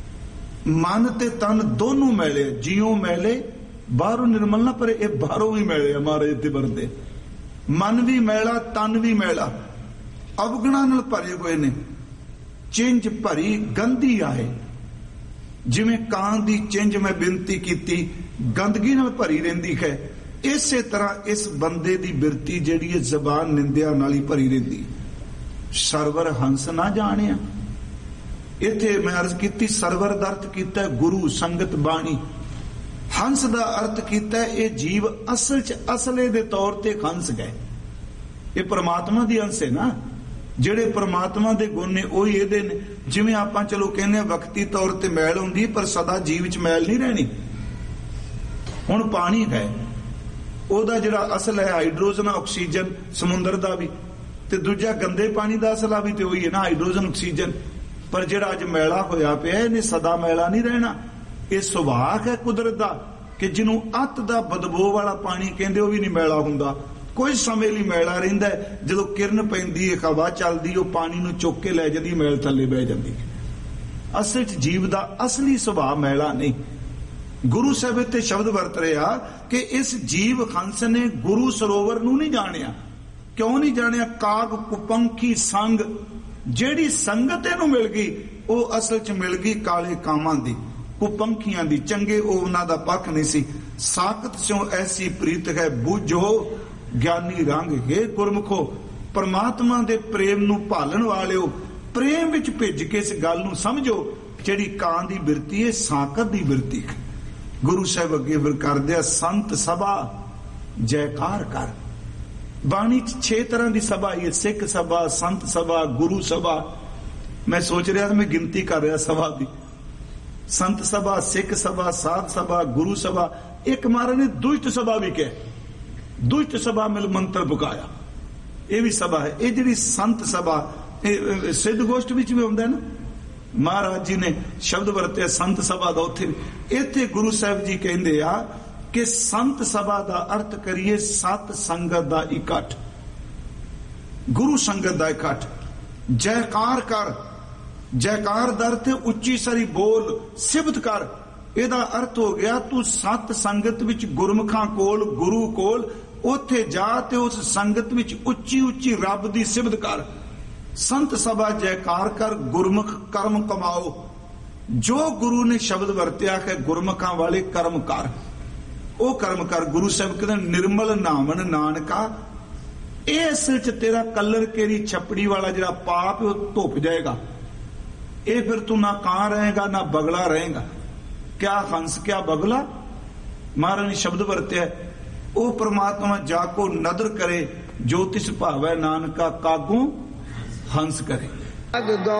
ਮਨ ਤੇ ਤਨ ਦੋਨੋਂ ਮੈਲੇ, ਜਿਉਂ ਮੈਲੇ ਬਾਹਰੋਂ ਨਿਰਮਲ ਨਾ ਪਰੇ, ਇਹ ਬਾਹਰੋਂ ਵੀ ਮੈਲੇ ਆ ਮਹਾਰਾਜ ਤੇ ਵਰਤੇ। ਮਨ ਵੀ ਮੈਲਾ ਤਨ ਵੀ ਮੈਲਾ, ਅਵਗੁਣਾ ਨਾਲ ਭਰੇ ਹੋਏ ਨੇ, ਚਿੰਜ ਭਰੀ ਗੰਦੀ ਆਏ। ਜਿਵੇਂ ਕਾਂ ਦੀ ਚਿੰਜ ਮੈਂ ਬੇਨਤੀ ਕੀਤੀ ਗੰਦਗੀ ਨਾਲ ਭਰੀ ਰਹਿੰਦੀ ਹੈ, ਇਸੇ ਤਰ੍ਹਾਂ ਇਸ ਬੰਦੇ ਦੀ ਬਿਰਤੀ ਜਿਹੜੀ ਹੈ ਜ਼ਬਾਨ ਨਿੰਦਿਆ ਨਾਲ ਹੀ ਭਰੀ ਰਹਿੰਦੀ। ਸਰਵਰ ਹੰਸ ਨਾ ਜਾਣਿਆ, ਇੱਥੇ ਮੈਂ ਅਰਜ਼ ਕੀਤੀ ਸਰਵਰ ਦਾ ਅਰਥ ਕੀਤਾ ਗੁਰੂ ਸੰਗਤ ਬਾਣੀ, ਹੰਸ ਦਾ ਅਰਥ ਕੀਤਾ ਇਹ ਜੀਵ ਅਸਲ ਚ ਅਸਲੇ ਦੇ ਤੌਰ ਤੇ ਹੰਸ ਗਏ। ਇਹ ਪ੍ਰਮਾਤਮਾ ਦੀ ਅੰਸ਼ ਹੈ ਨਾ, ਜਿਹੜੇ ਪ੍ਰਮਾਤਮਾ ਦੇ ਗੁਣ ਨੇ ਉਹੀ ਇਹਦੇ ਨੇ। ਜਿਵੇਂ ਆਪਾਂ ਚਲੋ ਕਹਿੰਦੇ ਆ ਵਕਤੀ ਤੌਰ ਤੇ ਮੈਲ ਹੁੰਦੀ, ਪਰ ਸਦਾ ਜੀਵ ਵਿੱਚ ਮੈਲ ਨਹੀਂ ਰਹਿਣੀ। ਹੁਣ ਪਾਣੀ ਹੈ, ਉਹਦਾ ਜਿਹੜਾ ਅਸਲ ਹੈ ਹਾਈਡਰੋਜਨ ਆਕਸੀਜਨ, ਸਮੁੰਦਰ ਦਾ ਵੀ, ਤੇ ਦੂਜਾ ਗੰਦੇ ਪਾਣੀ ਦਾ ਅਸਲ ਆ ਵੀ ਤੇ ਉਹੀ ਹੈ ਨਾ ਹਾਈਡਰੋਜਨ ਆਕਸੀਜਨ। ਪਰ ਜਿਹੜਾ ਅੱਜ ਮੈਲਾ ਹੋਇਆ ਪਿਆ ਇਹਨੇ ਸਦਾ ਮੈਲਾ ਨਹੀਂ ਰਹਿਣਾ। ਇਹ ਸੁਭਾਅ ਹੈ ਕੁਦਰਤ ਦਾ ਕਿ ਜਿਹਨੂੰ ਅੱਤ ਦਾ ਬਦਬੂ ਵਾਲਾ ਪਾਣੀ ਕਹਿੰਦੇ ਉਹ ਵੀ ਨਹੀਂ ਮੈਲਾ ਹੁੰਦਾ, ਕੋਈ ਸਮੇਂ ਲਈ ਮੈਲਾ ਰਹਿੰਦਾ। ਜਦੋਂ ਕਿਰਨ ਪੈਂਦੀ ਹੈ, ਹਵਾ ਚੱਲਦੀ, ਉਹ ਪਾਣੀ ਨੂੰ ਚੁੱਕ ਕੇ ਲੈ ਜਾਂਦੀ, ਮੈਲ ਥੱਲੇ ਬਹਿ ਜਾਂਦੀ। ਅਸਲ 'ਚ ਜੀਵ ਦਾ ਅਸਲੀ ਸੁਭਾਅ ਮੈਲਾ ਨਹੀਂ। ਗੁਰੂ ਸਾਹਿਬ ਤੇ ਸ਼ਬਦ ਵਰਤ ਰਿਹਾ ਕਿ ਇਸ ਜੀਵ ਹੰਸ ਨੇ ਗੁਰੂ ਸਰੋਵਰ ਨੂੰ ਨਹੀਂ ਜਾਣਿਆ। ਕਿਉਂ ਨਹੀਂ ਜਾਣਿਆ? ਕਾਗ ਕੁਪੰਖੀ ਸੰਗ, ਜਿਹੜੀ ਸੰਗਤ ਇਹਨੂੰ ਮਿਲ ਗਈ ਉਹ ਅਸਲ 'ਚ ਮਿਲ ਗਈ ਕਾਲੇ ਕਾਮਾਂ ਦੀ, ਕੁਪੰਖੀਆਂ ਦੀ। ਚੰਗੇ ਉਹ ਉਹਨਾਂ ਦਾ ਪੱਖ ਨਹੀਂ ਸੀ। ਸਾਖਤ ਸਿਓ ਐਸੀ ਪ੍ਰੀਤ ਹੈ ਬੂਝੋ ਗਿਆਨੀ ਰੰਗ, ਹੈ ਗੁਰਮੁਖੋ ਪਰਮਾਤਮਾ ਦੇ ਪ੍ਰੇਮ ਨੂੰ ਭਾਲਣ ਵਾਲਿਓ, ਪ੍ਰੇਮ ਵਿੱਚ ਭਿੱਜ ਕੇ ਇਸ ਗੱਲ ਨੂੰ ਸਮਝੋ ਜਿਹੜੀ ਕਾਂ ਦੀ ਬਿਰਤੀ ਹੈ ਸਾਖਤ ਦੀ ਬਿਰਤੀ। ਗੁਰੂ ਸਾਹਿਬ ਅੱਗੇ ਫਿਰ ਕਰਦੇ ਆ ਸੰਤ ਸਭਾ ਜੈਕਾਰ ਕਰ। ਬਾਣੀ ਚ ਛੇ ਤਰ੍ਹਾਂ ਦੀ ਸਭਾ ਹੈ, ਸਿੱਖ ਸਭਾ, ਸੰਤ ਸਭਾ, ਗੁਰੂ ਸਭਾ। ਮੈਂ ਸੋਚ ਰਿਹਾ ਮੈਂ ਗਿਣਤੀ ਕਰ ਰਿਹਾ ਸਭਾ ਦੀ। ਸੰਤ ਸਭਾ, ਸਿੱਖ ਸਭਾ, ਸਾਧ ਸਭਾ, ਗੁਰੂ ਸਭਾ। ਇੱਕ ਮਹਾਰਾਜ ਨੇ ਦੁਸ਼ਟ ਸਭਾ ਵੀ ਕਿਹਾ, ਦੁਸ਼ਟ ਸਭਾ ਮਿਲ ਮੰਤਰ ਪੁਕਾਇਆ, ਇਹ ਵੀ ਸਭਾ ਹੈ। ਇਹ ਜਿਹੜੀ ਸੰਤ ਸਭਾ ਇਹ ਸਿੱਧ ਗੋਸ਼ਟ ਵਿੱਚ ਵੀ ਹੁੰਦਾ ਹੈ ਨਾ, ਮਹਾਰਾਜ ਜੀ ਨੇ ਸ਼ਬਦ ਵਰਤਿਆ ਸੰਤ ਸਭਾ ਦਾ। ਉੱਥੇ ਇੱਥੇ ਗੁਰੂ ਸਾਹਿਬ ਜੀ ਕਹਿੰਦੇ ਆ ਕਿ ਸੰਤ ਸਭਾ ਦਾ ਅਰਥ ਕਰੀਏ ਸਤ ਸੰਗਤ ਦਾ ਇਕੱਠ, ਗੁਰੂ ਸੰਗਤ ਦਾ ਇਕੱਠ। ਜੈਕਾਰ ਕਰ, ਜੈਕਾਰ ਦਾ ਅਰਥ ਉੱਚੀ ਸਾਰੀ ਬੋਲ, ਸਿਫਤ ਕਰ। ਇਹਦਾ ਅਰਥ ਹੋ ਗਿਆ ਤੂੰ ਸਤ ਸੰਗਤ ਵਿੱਚ ਗੁਰਮੁਖਾਂ ਕੋਲ, ਗੁਰੂ ਕੋਲ, ਉੱਥੇ ਜਾ ਤੇ ਉਸ ਸੰਗਤ ਵਿੱਚ ਉੱਚੀ ਉੱਚੀ ਰੱਬ ਦੀ ਸਿਫਤ ਕਰ। ਸੰਤ ਸਭਾ ਜੈਕਾਰ ਕਰ, ਗੁਰਮੁਖ ਕਰਮ ਕਮਾਓ। ਜੋ ਗੁਰੂ ਨੇ ਸ਼ਬਦ ਵਰਤਿਆ ਹੈ ਗੁਰਮੁਖਾਂ ਵਾਲੇ ਕਰਮ ਕਰ, ਉਹ ਕਰਮ ਕਰ। ਗੁਰੂ ਸਾਹਿਬ ਕਹਿੰਦੇ ਨਿਰਮਲ ਨਾਮਨ ਨਾਨਕਾ, ਇਹ ਅਸਲ ਚ ਤੇਰਾ ਕਲਰ ਕੇਰੀ ਛਪੜੀ ਵਾਲਾ ਜਿਹੜਾ ਪਾਪ ਉਹ ਧੁੱਪ ਜਾਏਗਾ। ਇਹ ਫਿਰ ਤੂੰ ਨਾ ਕਾਂ ਰਹੇਗਾ ਨਾ ਬਗਲਾ ਰਹੇਗਾ। ਕਿਆ ਹੰਸ ਕਿਆ ਬਗਲਾ, ਮਹਾਰਾਜ ਨੇ ਸ਼ਬਦ ਵਰਤਿਆ। ਉਹ ਪ੍ਰਮਾਤਮਾ ਜਾ ਕੋ ਨਦਰ ਕਰੇ, ਜੋ ਤਿਸ ਭਾਵੈ ਨਾਨਕਾ ਕਾਗੂ ਹੰਸ ਕਰੇ।